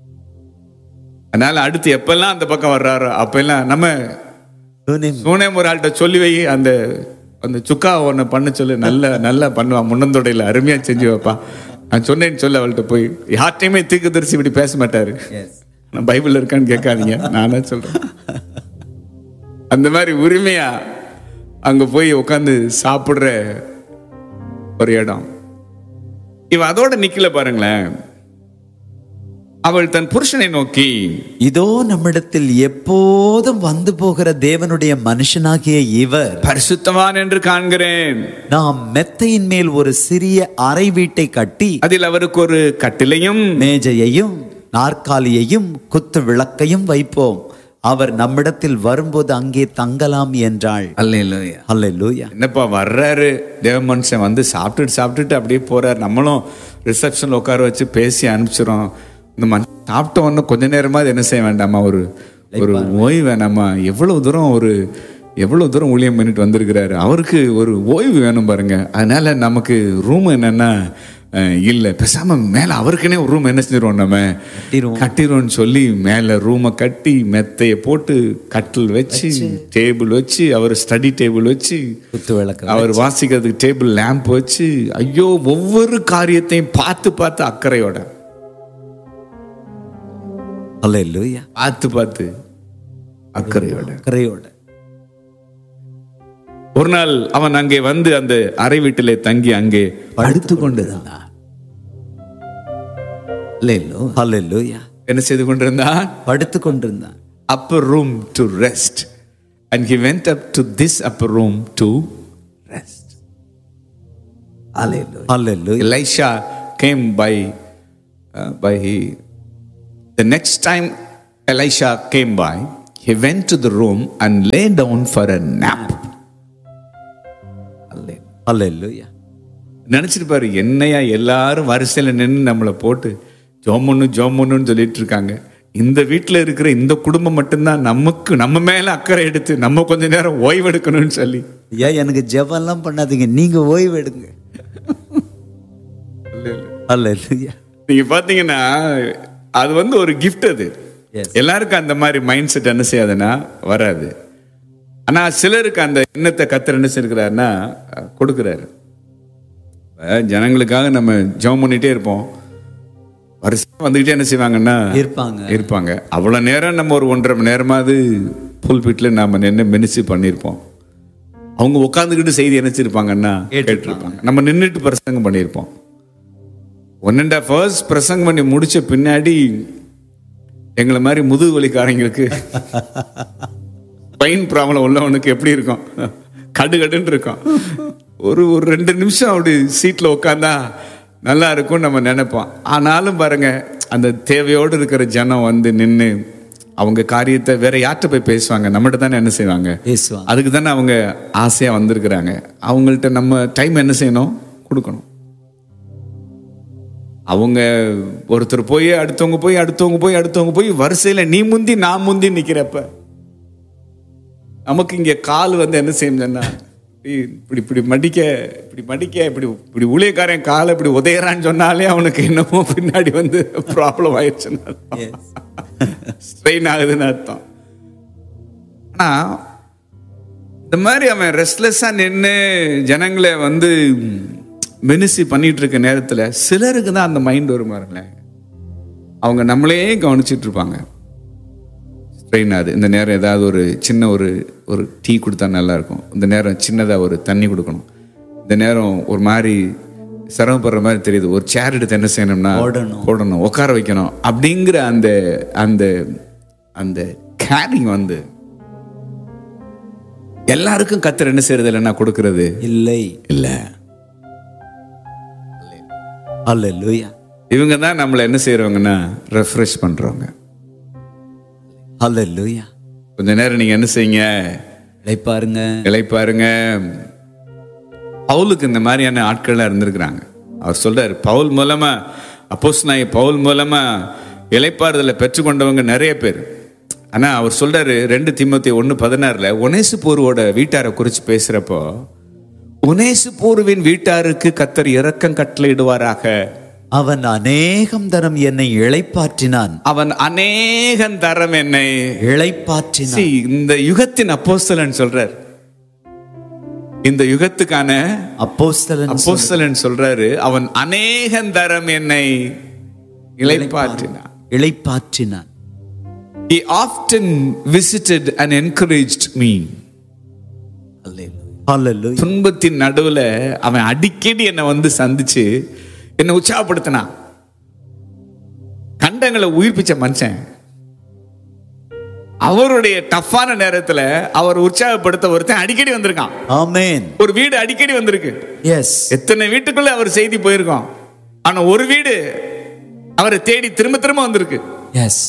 அதனால அடுத்து எப்பெல்லாம் அந்த பக்கம் வர்றாரோ அப்பெல்லாம் நம்ம சூனேம் ஒரு ஆள்கிட்ட சொல்லி வை, அந்த அந்த சுக்கா ஒன்று பண்ண சொல்லு, நல்ல நல்லா பண்ணுவான், முன்னந்தொடையில அருமையா செஞ்சு வைப்பா. நான் சொன்னேன்னு சொல்லி அவள்கிட்ட போய். யார்ட்டையுமே தீர்க்கதரிசி இப்படி பேச மாட்டாரு. நான் பைபிள் இருக்கான்னு கேட்காதீங்க, நானே சொல்றேன். அந்த மாதிரி உரிமையா அங்க போய் உட்காந்து சாப்பிடுற ஒரு இடம். இவ அதோட நிக்கல பாருங்களேன். அவள் தன் புருஷனை நோக்கி, இதோ நம்மிடத்தில் எப்போதும் வந்து போகிற தேவனுடைய மனுஷனாகிய இவர் பரிசுத்தவான் என்று காண்கிறேன். நாம் மெத்தையின் மேல் ஒரு சிறிய அறை வீட்டை கட்டி அதில் அவருக்கு ஒரு கட்டிலையும் மேஜையையும் நாற்காலியையும் குத்து விளக்கையும் வைப்போம். அவர் நம்மிடத்தில் வரும்போது அங்கே தங்கலாம் என்றாள். அல்லேலூயா. அல்லேலூயா. என்னப்பா வர்றாரு தேவ மனுஷன், வந்து சாப்பிட்டுட்டு சாப்பிட்டுட்டு அப்படியே போறாரு. நம்மளும் ரிசப்ஷன்ல உட்கார வச்சு பேசி அனுப்பிச்சிடும். இந்த மனுஷன் சாப்பிட்ட உடனே கொஞ்ச நேரமாவது என்ன செய்ய வேண்டாமா, ஒரு ஒரு ஓய்வு வேணாமா? எவ்வளவு தூரம் ஒரு எவ்வளவு தூரம் ஊழியம் பண்ணிட்டு வந்திருக்கிறாரு, அவருக்கு ஒரு ஓய்வு வேணும் பாருங்க. அதனால நமக்கு ரூம் என்னன்னா இல்ல, பேசாம மேல அவருக்குன்னே ஒரு ரூம் என்ன செஞ்சிருவோம், நம்ம கட்டிடுவோம்னு சொல்லி மேல ரூமை கட்டி மெத்தைய போட்டு கட்டில் வச்சு டேபிள் வச்சு அவர் ஸ்டடி டேபிள் வச்சு குத்து விளக்கு அவர் வாசிக்கிறதுக்கு டேபிள் லேம்ப் வச்சு, ஐயோ ஒவ்வொரு காரியத்தையும் பார்த்து பார்த்து அக்கறையோட அல்லேலூயா பார்த்து பார்த்து அக்கறையோட அக்கறையோட ஒரு நாள் அவன் அங்கே வந்து அந்த அறை வீட்டிலே தங்கி அங்கே படுத்து கொண்டிருந்தான். அல்லேலூயா. என்ன செய்து கொண்டிருந்தான்? படுத்து கொண்டிருந்தான். upper room to rest, and he went up to this upper room to rest. Hallelujah. Hallelujah. Elisha came by uh, by he. The next time Elisha came by, he went to the room and lay down for a nap. ஹல்லேலூயா. நினைச்சிருப்பாரு, என்னையா எல்லாரும் வரிசையில் நின்று நம்மளை போட்டு ஜோமொன்னு ஜோமொன்னு சொல்லிட்டு இருக்காங்க, இந்த வீட்டில் இருக்கிற இந்த குடும்பம் மட்டும்தான் நமக்கு நம்ம மேல அக்கறை எடுத்து நம்ம கொஞ்ச நேரம் ஓய்வு எடுக்கணும்னு சொல்லி, ஏன் எனக்கு ஜெபம்லாம் பண்ணாதீங்க, நீங்க ஓய்வு எடுங்க. ஹல்லேலூயா. நீங்க பாத்தீங்கன்னா அது வந்து ஒரு கிஃப்ட். அது எல்லாருக்கும் அந்த மாதிரி மைண்ட் செட் என்ன செய்யாதுன்னா வராது. ஆனா சிலருக்கு அந்த எண்ணத்தை கர்த்தர் என்ன செய்கிறாருன்னா கொடுக்கிறாரு. ஜனங்களுக்காக நம்ம ஜெபம் பண்ணிட்டே இருப்போம், வருஷம் வந்துகிட்டே என்ன செய்வாங்கன்னா இருப்பாங்க இருப்பாங்க அவ்வளவு நேரம் நம்ம ஒரு ஒன்றரை மணி நேரமாவது புல்பிட்ல நாம நின்று மினிஸ்ட்ரி பண்ணியிருப்போம். அவங்க உட்காந்துக்கிட்டு செய்தி நினைச்சிருப்பாங்கன்னா கேட்டிருப்பாங்க. நம்ம நின்றுட்டு பிரசங்கம் பண்ணியிருப்போம். ஒன் அண்ட் ஹாஃப் ஹவர்ஸ் பிரசங்கம் பண்ணி முடிச்ச பின்னாடி எங்களை மாதிரி முதுகு வலிக்காரங்களுக்கு ஸ்பைன் ப்ராப்ளம் உள்ளவனுக்கு எப்படி இருக்கும், கடுகடுன்னு இருக்கும். ஒரு ஒரு ரெண்டு நிமிஷம் அப்படி சீட்ல உட்காந்தா நல்லா இருக்கும் நம்ம நினைப்போம். ஆனாலும் பாருங்க, அந்த தேவையோடு இருக்கிற ஜனம் வந்து நின்று அவங்க காரியத்தை வேற யார்கிட்ட போய் பேசுவாங்க, நம்மகிட்ட தானே என்ன செய்வாங்க பேசுவாங்க. அதுக்கு தானே அவங்க ஆசையா வந்திருக்கிறாங்க. அவங்கள்ட்ட நம்ம டைம் என்ன செய்யணும், கொடுக்கணும். அவங்க ஒருத்தர் போய் அடுத்தவங்க போய் அடுத்தவங்க போய் அடுத்தவங்க போய் வரிசையில நீ முந்தி நான் முந்தி நிக்கிறப்ப நமக்கு இங்க கால் வந்து என்ன செய்யும்னா இப்படி இப்படி மடிக்க இப்படி மடிக்க இப்படி இப்படி ஊழியக்காரன் காலை இப்படி உதையறான்னு சொன்னாலே அவனுக்கு என்னமோ பின்னாடி வந்து ப்ராப்ளம் ஆயிடுச்சுன்னு ஸ்ட்ரெயின் ஆகுதுன்னு அர்த்தம். ஆனா இந்த மாதிரி அவன் ரெஸ்ட்லெஸ்ஸா நின்று ஜனங்களை வந்து மினிஸ்ட்ரி பண்ணிட்டு இருக்க நேரத்துல சிலருக்கு தான் அந்த மைண்ட் வரும் பாருங்களேன். அவங்க நம்மளே கவனிச்சிட்டு இருப்பாங்க. ஸ்ட்ரெயின் ஆகுது, இந்த நேரம் ஏதாவது ஒரு சின்ன ஒரு ஒரு டீ கொடுத்தா நல்லா இருக்கும், இந்த நேரம் சின்னதாக ஒரு தண்ணி கொடுக்கணும், இந்த நேரம் ஒரு மாதிரி சிரமப்படுற மாதிரி தெரியுது, ஒரு சேர் எடுத்து என்ன செய்யணும்னா போடணும், உட்கார வைக்கணும் அப்படிங்கிற அந்த அந்த அந்த கேரிங் வந்து எல்லாருக்கும் கர்த்தர் என்ன செய்யறது இல்லைன்னா கொடுக்கறது இல்லை இல்லை. ஹல்லேலூயா. இவங்க தான் நம்மளை என்ன செய்யறவங்கன்னா ரெஃப்ரெஷ் பண்றவங்க. ஹல்லேலூயா. கொஞ்ச நேரம் நீங்க என்ன செய்யுங்க, இளைப்பாருங்க இளைப்பாருங்க. பவுலுக்கு இந்த மாதிரியான ஆட்கள்லாம் இருந்திருக்கிறாங்க. அவர் சொல்றாரு, பவுல் மூலமா அப்போஸ்தலனாகிய பவுல் மூலமா இளைப்பாறுதலை பெற்றுக்கொண்டவங்க நிறைய பேர். ஆனா அவர் சொல்றாரு ரெண்டு தீமோத்தேயு ஒன்று பதினாறுல ஒனேசிப்போரோட வீட்டாரை குறித்து பேசுறப்போ, ஒனேசிப்போருவின் வீட்டாருக்கு கர்த்தர் இரக்கம் கட்டளையிடுவாராக, அவன் அநேகம் தரம் என்னை இளைப்பாற்றினான், அவன் அநேகம் தரம் என்னை இளைப்பாற்றினான். இந்த யுகத்தின் அப்போஸ்தலன் சொல்றார், இந்த யுகத்துக்கான அப்போஸ்தலன் அப்போஸ்தலன் சொல்றாரு, அவன் அநேகம் தரம் என்னை இளைப்பாற்றினான் இளைப்பாற்றினான். He often visited and encouraged me. ஹல்லேலூயா. துன்பத்தின் நடுவுல அவன் அடிக்கடி என்னை வந்து சந்திச்சு என்னை உற்சாகப்படுத்தினான். கண்டங்களை உயிர்ப்பிச்ச மனுஷன் அவருடைய டஃப்பான நேரத்துல அவர் உற்சாகப்படுத்த ஒருத்தன் அடிக்கடி வந்திருக்கான். ஆமென். ஒரு வீடு அடிக்கடி வந்திருக்கு. எஸ். எத்தனை வீட்டுக்குள்ள அவர் செய்தி போயிருக்கோம், ஆனா ஒரு வீடு அவரை தேடி திரும்ப திரும்ப வந்திருக்கு. S.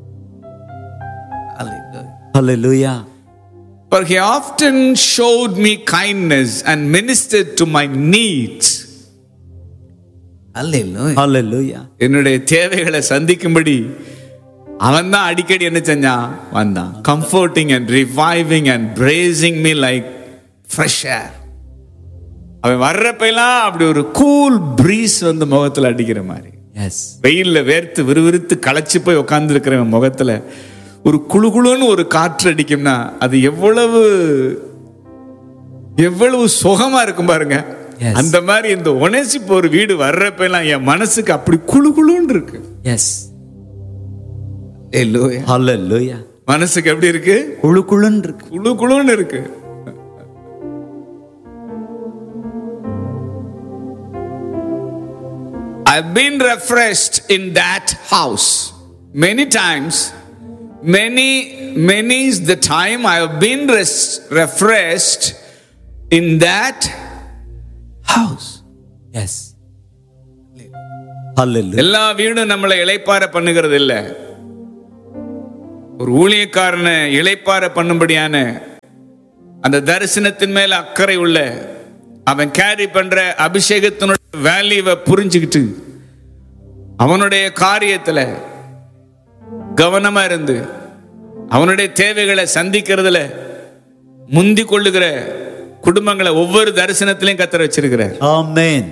Hallelujah. For he often showed me kindness and ministered to my needs. ஹல்லேலூயா. ஹல்லேலூயா. என்னுடைய தேவைகளை சந்திக்கும்படி அவன் தான் அடிக்கடி என்ன செஞ்சான், வந்தான். Comforting and reviving and bracing me like fresh air. அவன் வர்றப்பெல்லாம் அப்படி ஒரு கூல் பிரீஸ் வந்து முகத்துல அடிக்கிற மாதிரி. எஸ். வெயில்ல வேர்த்து விறுவிறுத்து களைச்சு போய் உட்கார்ந்து இருக்கிற முகத்துல ஒரு குளுகுளுன்னு ஒரு காற்று அடிக்கும்னா அது எவ்வளவு எவ்வளவு சுகமா இருக்கும் பாருங்க. அந்த மாதிரி இந்த ஒனேசிப்போர் ஒரு வீடு வர்றப்ப எல்லாம் என் மனசுக்கு அப்படி குளுகுளுன்னு இருக்கு. எஸ். ஹல்லேலூயா. மனசுக்கு எப்படி இருக்கு, குளு குளுன்னு இருக்கு, குளு குளுன்னு இருக்கு. I've been refreshed in that house many times. Many, many is the time I have been res- refreshed in that house. Yes. Hallelujah. எல்லா வீடும் நம்மளை இளைப்பாற பண்ணுகிறது இல்ல. ஒரு ஊழியக்காரனை இளைப்பாற பண்ணும்படியான அந்த தரிசனத்தின் மேல அக்கறை உள்ள அவன் கேரி பண்ற அபிஷேகத்தினுடைய வேல்யூவை புரிஞ்சுக்கிட்டு அவனுடைய காரியத்துல கவனமா இருந்து அவனுடைய தேவைகளை சந்திக்கிறதுல முந்தி கொள்ளுகிற குடும்பங்களை ஒவ்வொரு தரிசனத்திலையும் கர்த்தர் வச்சிருக்கிறார். Amen.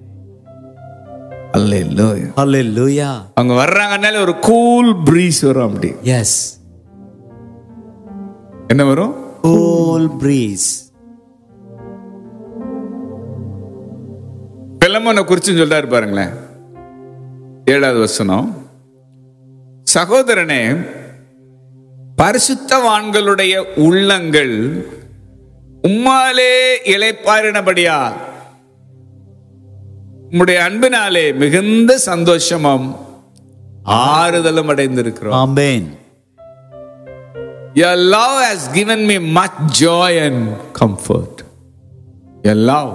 அல்லேலூயா. Hallelujah. அவங்க வர்றாங்கனால ஒரு கூல் பிரீஸ் வரும். அப்படி Yes. என்ன வரும்? Cool breeze. பெலமோனை குறிச்சு சொல்றாரு பாருங்களேன். ஏழாவது வசனம், சகோதரனே, பரிசுத்தவான்களுடைய உள்ளங்கள் உம்மாலே இளைப்பாறினபடியா உம்முடைய அன்பினாலே மிகுந்த சந்தோஷமும் ஆறுதலும் அடைந்திருக்கிறோம். Amen. Your love has given me much joy and comfort. Your love.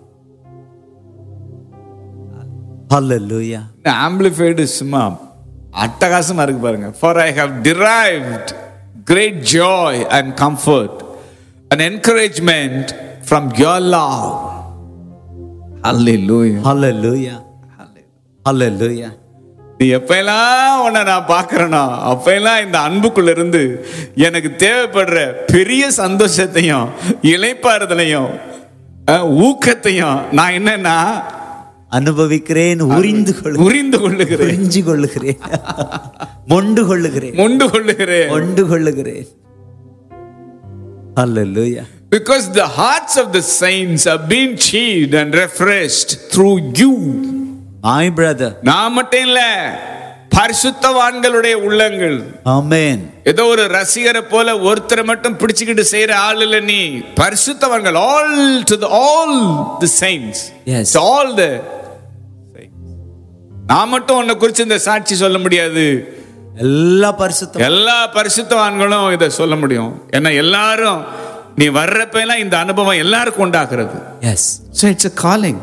Hallelujah. Amplified is சும்மா அட்டகாசமா இருக்கு பாருங்க. For I have derived great joy and comfort and encouragement from your love. Hallelujah. Hallelujah. Hallelujah. நீ எப்பெல்லாம் உன்னை நான் பார்க்கிறேனோ அப்பெல்லாம் இந்த அன்புக்குள்ள இருந்து எனக்கு தேவைப்படுற பெரிய சந்தோஷத்தையும் இளைப்பாறுதலையும் ஊக்கத்தையும் நான் என்னன்னா அனுபவிக்கிறேன், உரிந்து கொள்ளு உரிந்து கொள்ளுகிறேன், புரிஞ்சு கொள்ளுகிறேன், மொண்டு கொள்ளுகிறேன், மொண்டு கொள்ளுகிறேன், மொண்டு கொள்ளுகிறேன். Hallelujah. Because the hearts of the saints are being cheered and refreshed through you. My brother. நான் மட்டும் இல்ல, பரிசுத்தவான்களுடைய உள்ளங்கள். Amen. ஏதோ ஒரு ரசிகரை போல ஒருத்தரை மட்டும் பிடிச்சுக்கிட்டு செய்யற ஆள் இல்ல நீ. பரிசுத்தவான்கள், all to the all the saints. Yes. It's all the saints. நான் மட்டும் உன்னை குறித்து இந்த சாட்சி சொல்ல முடியாது. எல்லா பரிசுத்த எல்லா பரிசுத்தவான்களும் இதை சொல்ல முடியும். ஏன்னா எல்லாரும் நீ வர்றப்ப எல்லாம் இந்த அனுபவம் எல்லாருக்கும் உண்டாகிறது. Yes. So it's a calling.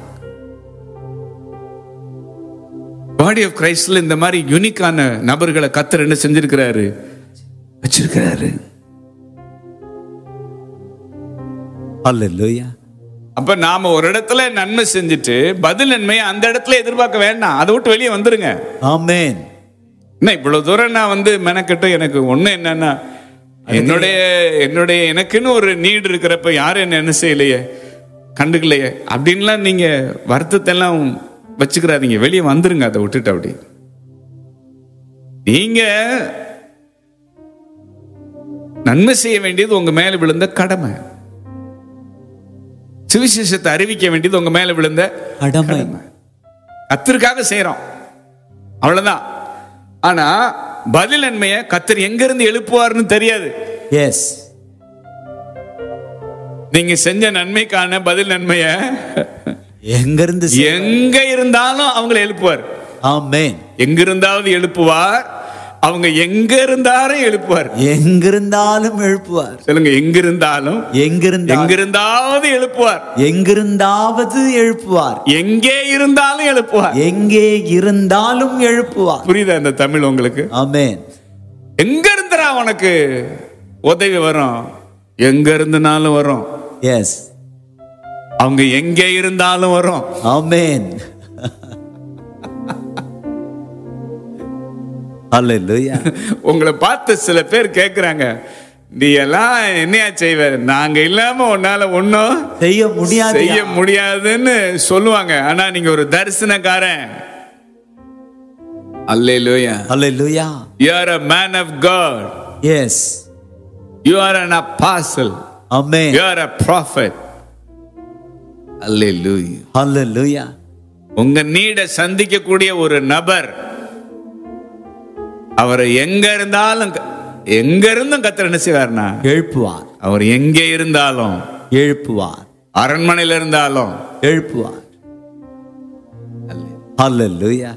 Body of கிரைஸ்ட்ல இந்த மாதிரி யூனிக்கான நபர்களை கர்த்தர் என்ன செஞ்சிருக்கிறாரு, வச்சிருக்கிறாரு. Hallelujah. அப்ப நாம ஒரு இடத்துல நன்மை செஞ்சுட்டு பதில் நன்மையை அந்த இடத்துல எதிர்பார்க்க வேண்டாம். அதை விட்டு வெளியே வந்துருங்க. Amen. என்ன இவ்வளவு தூரம் நான் வந்து மெனக்கட்டு எனக்கு ஒண்ணு என்னன்னா என்னுடைய என்னுடைய எனக்குன்னு ஒரு நீடு இருக்கிறப்ப யாரும் என்ன என்ன செய்யலையே கண்டுக்கலையே அப்படின்லாம் நீங்க வருத்தத்தை எல்லாம் வச்சுக்கிறாதீங்க. வெளியே வந்துருங்க அதை விட்டுட்டு. அப்படி நீங்க நன்மை செய்ய வேண்டியது உங்க மேல விழுந்த கடமை. சுவிசேஷத்தை அறிவிக்க வேண்டியது உங்க மேல விழுந்த கடமை. கர்த்தருக்காக செய்யறோம், அவ்வளவுதான். ஆனா பதில் நன்மையை கர்த்தர் எங்க இருந்து எழுப்புவார்னு தெரியாது. எஸ். நீங்க செஞ்ச நன்மைக்கான பதில் நன்மைய எங்க இருந்து எங்க இருந்தாலும் அவங்களை எழுப்புவார். ஆமென். எங்க இருந்தாவது எழுப்புவார். அவங்க எங்க இருந்தாலும் எழுப்புவார். எங்க இருந்தாலும் எழுப்புவார். சொல்லுங்க, எங்க இருந்தாலும் எங்க இருந்தா எங்க இருந்தாவது எழுப்புவார். எங்க இருந்தாவது எழுப்புவார். எங்கே இருந்தாலும் எழுப்புவார். எங்கே இருந்தாலும் எழுப்புவார். புரியுதா இந்த தமிழ் உங்களுக்கு? ஆமென். எங்க இருந்துடா உனக்கு உதவி வரும், எங்க இருந்தனாலும் வரும். எஸ். அவங்க எங்கே இருந்தாலும் வரும். ஆமென். ஹல்லேலூயா. உங்களை பார்த்து சில பேர் கேட்கிறாங்க, நீ எல்லாம் என்னையா செய்வ, நாங்க இல்லாம உன்னால ஒன்னும் செய்ய முடியாது செய்ய முடியாதுன்னு சொல்லுவாங்க. ஆனா நீங்க ஒரு தரிசனக்காரன். அல்லேலூயா. ஹல்லேலூயா. You are a man of God. Yes. You are an apostle. Amen. You are a prophet. அல்லேலூயா. ஹல்லேலூயா. உங்க நீட சந்திக்கக்கூடிய ஒரு நபர், அவரை எங்க இருந்தாலும் எங்க இருந்தும் கர்த்தர் என்ன செய்வார்னா எழுப்புவார். அவர் எங்கே இருந்தாலும் எழுப்புவார். அரண்மனையில இருந்தாலும் எழுப்புவார். ஹல்லேலூயா.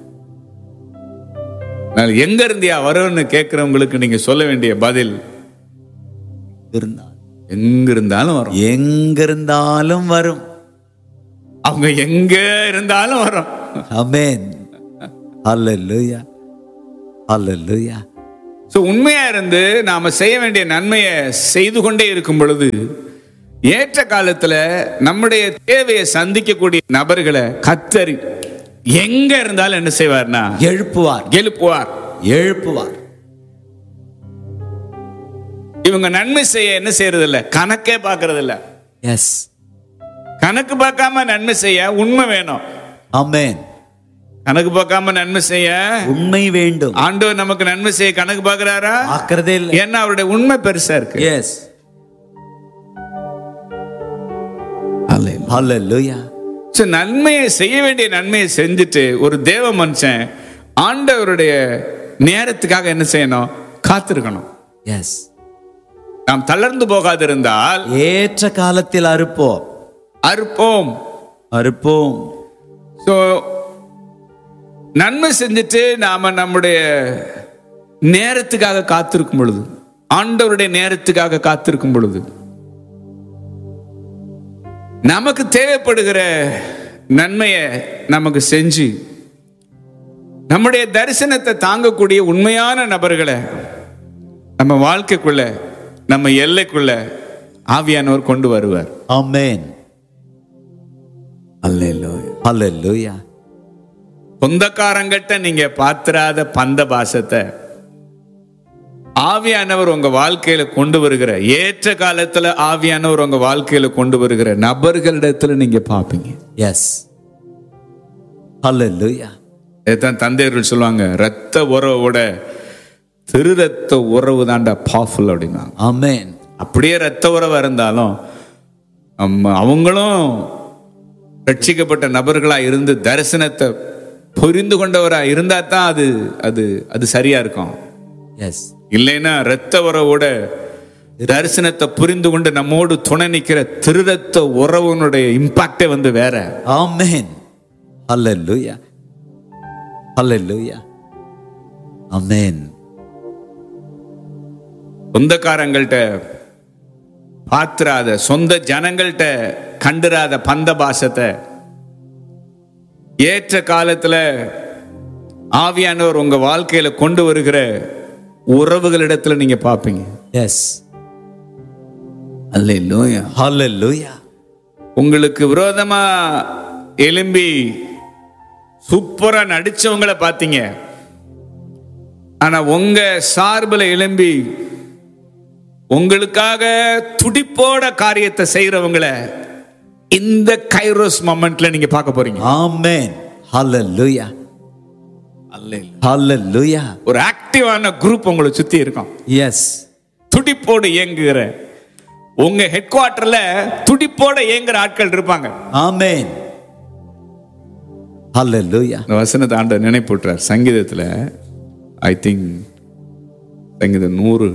நான் எங்க இருந்தியா வரும்னு கேட்கிறவங்களுக்கு நீங்க சொல்ல வேண்டிய பதில், இருந்தால் எங்க இருந்தாலும் வரும். எங்க இருந்தாலும் வரும். அவங்க எங்க இருந்தாலும் வரும். ஆமென். ஹல்லேலூயா ஹல்லேலூயா. ஸோ உண்மையா இருந்து நாம செய்ய வேண்டிய நன்மையை செய்து கொண்டே இருக்கும் பொழுது ஏற்ற காலத்துல நம்முடைய தேவையை சந்திக்கக்கூடிய நபர்களை கர்த்தர் எங்க இருந்தாலும் என்ன செய்வார்னா எழுப்புவார் எழுப்புவார் எழுப்புவார். இவங்க நன்மை செய்ய என்ன செய்யறது இல்ல, கணக்கே பார்க்கறது இல்ல. எஸ், கணக்கு பார்க்காம நன்மை செய்ய உண்மை வேணும். ஆமென். கணக்கு பார்க்காம நன்மை செய்ய உண்மை வேண்டும். ஆண்டவர் நமக்கு நன்மை செய்ய கணக்கு பார்க்கிறாரா? பார்க்கறதே இல்ல. ஏன்னா அவருடைய உண்மை பெருசா இருக்கு. எஸ், ஹல்லேலூயா. சோ நன்மையை செய்ய வேண்டிய நன்மையை செஞ்சுட்டு ஒரு தேவ மனுஷன் ஆண்டவருடைய நேரத்துக்காக என்ன செய்யணும்? காத்திருக்கணும். எஸ், நாம் தளர்ந்து போகாதிருந்தால் ஏற்ற காலத்தில் அறுப்போம் அறுப்போம் அறுப்போம். சோ நன்மை செஞ்சுட்டு நாம நம்முடைய நேரத்துக்காக காத்திருக்கும் பொழுது, ஆண்டவருடைய நேரத்துக்காக காத்திருக்கும் பொழுது, நமக்கு தேவைப்படுகிற நன்மையை நமக்கு செஞ்சு நம்முடைய தரிசனத்தை தாங்கக்கூடிய உண்மையான நபர்களை நம்ம வாழ்க்கைக்குள்ள, நம்ம எல்லைக்குள்ள ஆவியானவர் கொண்டு வருவார். ஆமென். அல்லேலூயா ஹல்லேலூயா. சொந்தக்காரங்கிட்ட நீங்க பாத்திராத பந்த பாசத்தை ஆவியானவர் உங்க வாழ்க்கையில கொண்டு வருகிற, ஏற்ற காலத்துல ஆவியானவர் உங்க வாழ்க்கையில கொண்டு வருகிற நபர்களிடத்துல நீங்க பாப்பீங்க. எஸ், ஹல்லேலூயா. இதான் தந்தையர்கள் சொல்லுவாங்க, ரத்த உறவோட திரு ரத்த உறவு தாண்டா பவர்ஃபுல் அப்படின்னா. ஆமென். அப்படியே ரத்த உறவு இருந்தாலும் அவங்களும் ரட்சிக்கப்பட்ட நபர்களா இருந்து தரிசனத்தை புரிந்து கொண்டவரா இருந்தா தான் அது அது அது சரியா இருக்கும். எஸ், இல்லைன்னா ரத்த உறவோட தரிசனத்தை புரிந்து கொண்டு நம்மோடு துணை நிற்கிற திருரத்த உறவுனுடைய இம்பாக்டே வந்து வேற. ஆமென். ஹல்லேலூயா ஹல்லேலூயா. ஆமென். சொந்தக்காரங்கள்ட்ட பாத்திராத, சொந்த ஜனங்கள்ட்ட கண்டுராத பந்த பாசத்தை ஏற்ற காலத்துல ஆவியானவர் உங்க வாழ்க்கையில கொண்டு வருகிற உறவுகளிடத்துல நீங்க பாப்பீங்க. எஸ், அல்லேலூயா ஹல்லேலூயா. உங்களுக்கு விரோதமா எலும்பி சூப்பரா நடிச்சவங்களை பார்த்தீங்க, ஆனா உங்க சார்பில் எலும்பி உங்களுக்காக துடிப்போட காரியத்தை செய்யறவங்களை இந்த கைரோஸ் மொமெண்ட்ல நீங்க பார்க்க போறீங்க. ஆமென். ஹல்லேலூயா ஹல்லேலூயா. ஒரு ஆக்டிவான குரூப் உங்களை சுத்தி இருக்கும். எஸ், துடிப்போடு இயங்குகிற, உங்க ஹெட் குவார்டர்ல துடிப்போட இயங்குற ஆட்கள் இருப்பாங்க. ஆமென். ஹல்லேலூயா. இந்த வசனத்தை ஆண்டவர் நினைப்பூட்டுறார் சங்கீதத்துல. ஐ திங்க் சங்கீதம் நூறு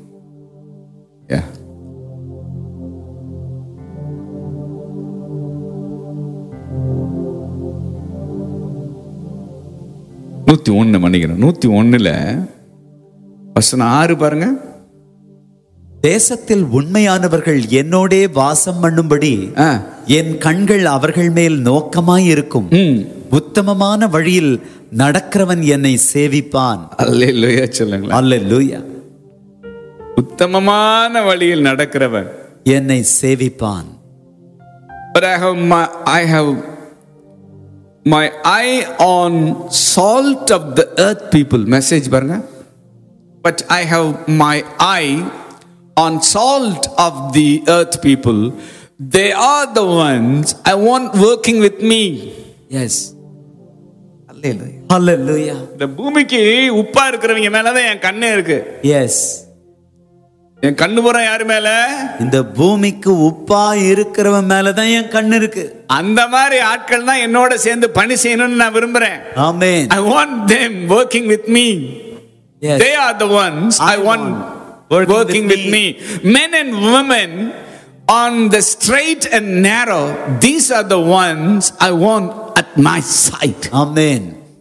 நூத்தி ஒண்ணு மன்னிக்கிறேன், நூத்தி ஒண்ணுல வசனம் ஆறு பாருங்க. தேசத்தில் உண்மையானவர்கள் என்னோடே வாசம் பண்ணும்படி என் கண்கள் அவர்கள் மேல் நோக்கமாய் இருக்கும். உத்தமமான வழியில் நடக்கிறவன் என்னை சேவிப்பான். அல்லேலூயா சொல்லுங்களா. அல்லேலூயா. உத்தமமான வழியில் நடக்கிறவன் என்னை சேவிப்பான். But I have my I have my eye on salt of the earth people. Message பாருங்க. But I have my eye on salt of the earth people. They are the ones I want working with me. Yes. Hallelujah. Hallelujah. இந்த பூமிக்கு உப்பா இருக்கிறவங்க மேலதான் என் கண்ணே இருக்கு. Yes. என் கண்ணு போற யாரு மேல? இந்த பூமிக்கு உப்பா இருக்கிறவன் மேலதான் என் கண்ணு இருக்கு. அந்த மாதிரி ஆட்கள் தான் என்னோட சேர்ந்து பணி செய்யணும்னு நான் விரும்புறேன். Amen. I want them working with me. Yes. They are the ones I, I want, want working, working with, with me. me. Men and women on the straight and narrow, these are the ones I want at my side. Amen.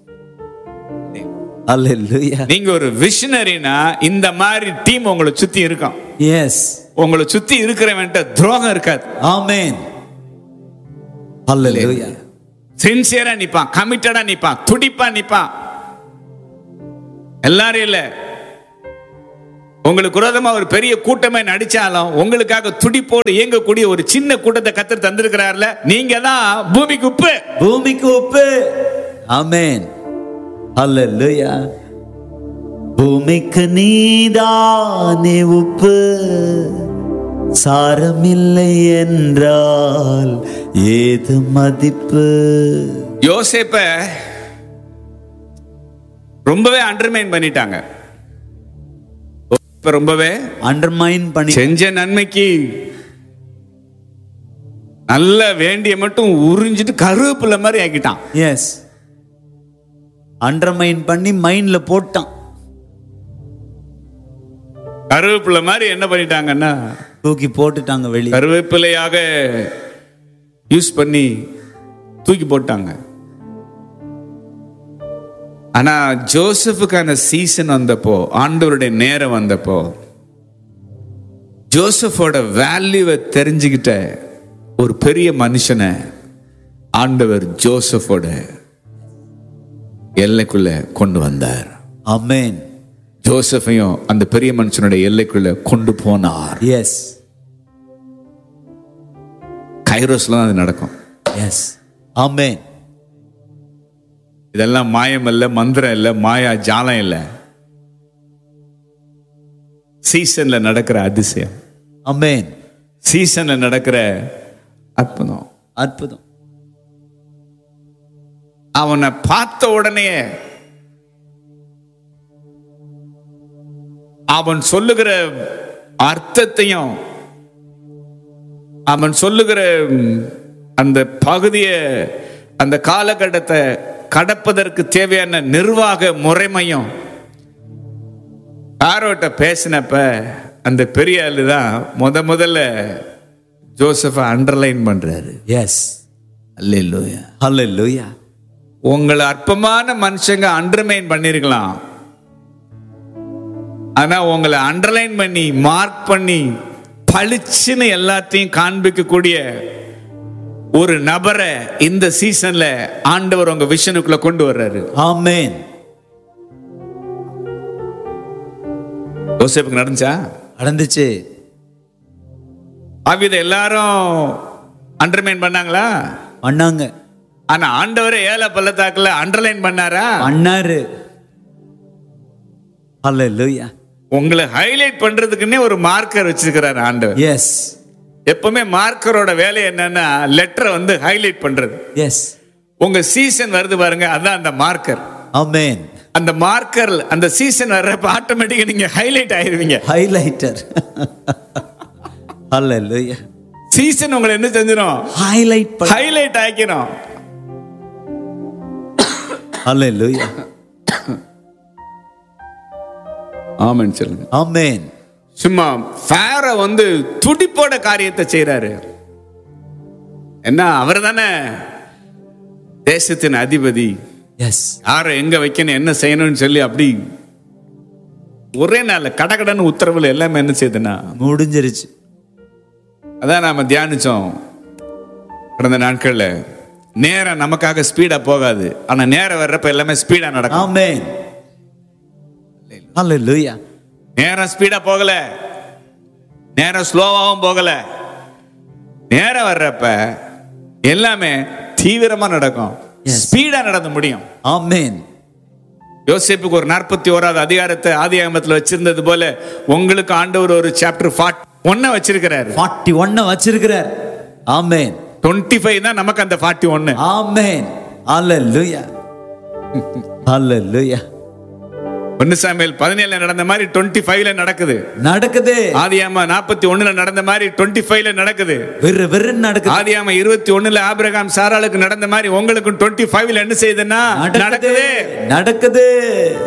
Hallelujah. நீங்க ஒரு விஷனரினா இந்த மாதிரி team உங்களை சுத்தி இருக்கும். Yes. உங்களை சுத்தி இருக்கிறவன்ட்ட துரோகம் இருக்காது. Amen. Hallelujah. சின்சியரா நிப்பான், கமிட்டடா நிப்பான், துடிப்பா நிப்பான். எல்லாரும் இல்ல. உங்களுக்கு விரோதமா ஒரு பெரிய கூட்டமே நடிச்சாலும் உங்களுக்காக துடிப்போடு இயங்கக்கூடிய ஒரு சின்ன கூட்டத்தை கர்த்தர் தந்திருக்கிறார்ல, நீங்க தான் பூமிக்கு உப்பு. பூமிக்கு உப்பு. ஆமென். ஹல்லேலூயா. பூமிக்கு நீதானே உப்பு, சாரமில்லை என்றால் ஏது மதிப்பு. யோசேப்ப ரொம்பவே அண்டர்மைன் பண்ணிட்டாங்க. ரொம்பவே அண்டர்மைன் பண்ணி செஞ்ச நன்மைக்கு நல்ல வேண்டிய மட்டும் உறிஞ்சிட்டு கருவேப்பிலை மாதிரி ஆக்கிட்டான். எஸ், அண்டர்மைன் பண்ணி மைண்ட்ல போட்டான். கருவேப்பிலை மாதிரி என்ன பண்ணிட்டாங்கன்னா தூக்கி போட்டுட்டாங்க வெளியே. கருவேப்பிலையாக யூஸ் பண்ணி தூக்கி போட்டாங்க. ஆனா ஜோசப்புக்கான சீசன் வந்தப்போ, ஆண்டவருடைய நேரம் வந்தப்போ, ஜோசப்போட வேல்யூவை தெரிஞ்சுக்கிட்ட ஒரு பெரிய மனுஷனை ஆண்டவர் ஜோசப்போட எல்லைக்குள்ள கொண்டு வந்தார். ஆமென். ஜோசப்பையும் அந்த பெரிய மனுஷனுடைய எல்லைக்குள்ள கொண்டு போனார். எஸ், கைரோஸ்ல தான் அது நடக்கும். எஸ், ஆமென். இதெல்லாம் மாயம் இல்ல, மந்திரம் இல்ல, மாயா ஜாலம் இல்ல, சீசன்ல நடக்கிற அதிசயம். ஆமென். சீசன்ல நடக்கிற அற்புதம். அற்புதம். அவனை பார்த்த உடனே அவன் சொல்லுகிற அர்த்தத்தையும் அவன் சொல்லுகிற அந்த பகுதியை, அந்த காலகட்டத்தை கடப்பதற்கு தேவையான நிர்வாக முறைமையும் யாரோட்ட பேசினப்ப அந்த பெரிய ஆளு தான் முத முதல்ல ஜோசப்பை அண்டர்லைன் பண்றாரு. எஸ், அல்லேலூயா, ஹல்லேலூயா. உங்களை அற்பமான மனுஷங்க அண்டர்மைன் பண்ணிருக்கலாம், ஆனா உங்களை அண்டர்லைன் பண்ணி மார்க் பண்ணி பளிச்சுன்னு எல்லாத்தையும் காண்பிக்கக்கூடிய ஒரு நபரை இந்த சீசன்ல ஆண்டவர் உங்க விஷனுக்குள்ள கொண்டு வர்றாரு. ஆமென். யோசேப்புக்கு நடந்துச்சா? நடந்துச்சு. ஆவித எல்லாரும் அண்டர்மைன் பண்ணாங்களா? பண்ணாங்க. ஆனா ஆண்டவரே ஏழை பள்ளத்தாக்குல அண்டர்லைன் பண்ணாரா? பண்ணாரு. ஹல்லேலூயா. உங்களை ஹைலைட் பண்றதுக்குன்னே ஒரு மார்க்கர் வச்சிருக்கிறார் ஆண்டவர். எஸ், எப்பவுமே மார்க்கரோட வேலை என்னன்னா லெட்டரை வந்து ஹைலைட் பண்றது. எஸ். உங்க சீசன் வருது பாருங்க, அதான் அந்த மார்க்கர். ஆமென். அந்த மார்க்கர் அந்த சீசன் வர்றப்ப ஆட்டோமேட்டிக்கா நீங்க ஹைலைட் ஆயிருவீங்க. ஹைலைட்டர். ஹல்லேலூயா. சீசன் உங்களை என்ன செஞ்சிடும்? ஹைலைட் பண்ண. ஹைலைட் ஆக்கிரும். ஹல்லேலூயா. ஆமென் சொல்லுங்க. ஆமென். சும்மா ஃபாரோ வந்து துடிப்போட காரியத்தை செய்யறாரு. என்ன, அவர் தானே தேசத்தின் அதிபதி. எஸ். யாரை எங்க வைக்கணும், என்ன செய்யணும்னு சொல்லி அப்படி ஒரே நாள்ல கடகடன்னு உத்தரவுல எல்லாமே என்ன செய்யுதுன்னா முடிஞ்சிருச்சு. அதான் நாம தியானிச்சோம் கடந்த நாட்கள்ல. நேரம் நமக்காக ஸ்பீடா போகாது, ஆனா நேரம் வர்றப்ப எல்லாமே ஸ்பீடா நடக்கும். ஆமென். ஹல்லேலூயா. நேரம் ஸ்பீடா போகல, நேரம் ஸ்லோவாவும் போகல. நேரம் வர்றப்ப எல்லாமே தீவிரமா நடக்கும், ஸ்பீடா நடந்து முடியும். ஆமென். யோசேப்புக்கு ஒரு நாற்பத்தி ஓராவது அதிகாரத்தை ஆதியாகமத்துல வச்சிருந்தது போல உங்களுக்கு ஆண்டவர் ஒரு சாப்டர் ஃபார்ட்டி ஒன்ன வச்சிருக்கிறாரு. ஃபார்ட்டி ஒன்ன வச்சிருக்கிறார். ஆமென். டுவெண்ட்டி ஃபைவ் தான் நமக்கு அந்த ஃபார்ட்டி ஒன்னு. ஆமென். ஹல்லேலூயா. ஹல்லேலூயா. ஒன்னு சாமுவேல் பதினேழுல நடந்த மாதிரி டுவெண்ட்டி ஃபைவ்ல நடக்குது. நடக்குது. ஆதியாகமம் நாற்பத்தி ஒண்ணுல நடந்த மாதிரி டுவெண்ட்டி ஃபைவ்ல நடக்குது. வெறு வெறு நடக்குது. ஆதியாகமம் இருபத்தி ஒண்ணுல ஆபிரகாம் சாராளுக்கு நடந்த மாதிரி உங்களுக்கு டுவெண்ட்டி ஃபைவ்ல என்ன செய்யுதுன்னா நடக்குது. நடக்குது.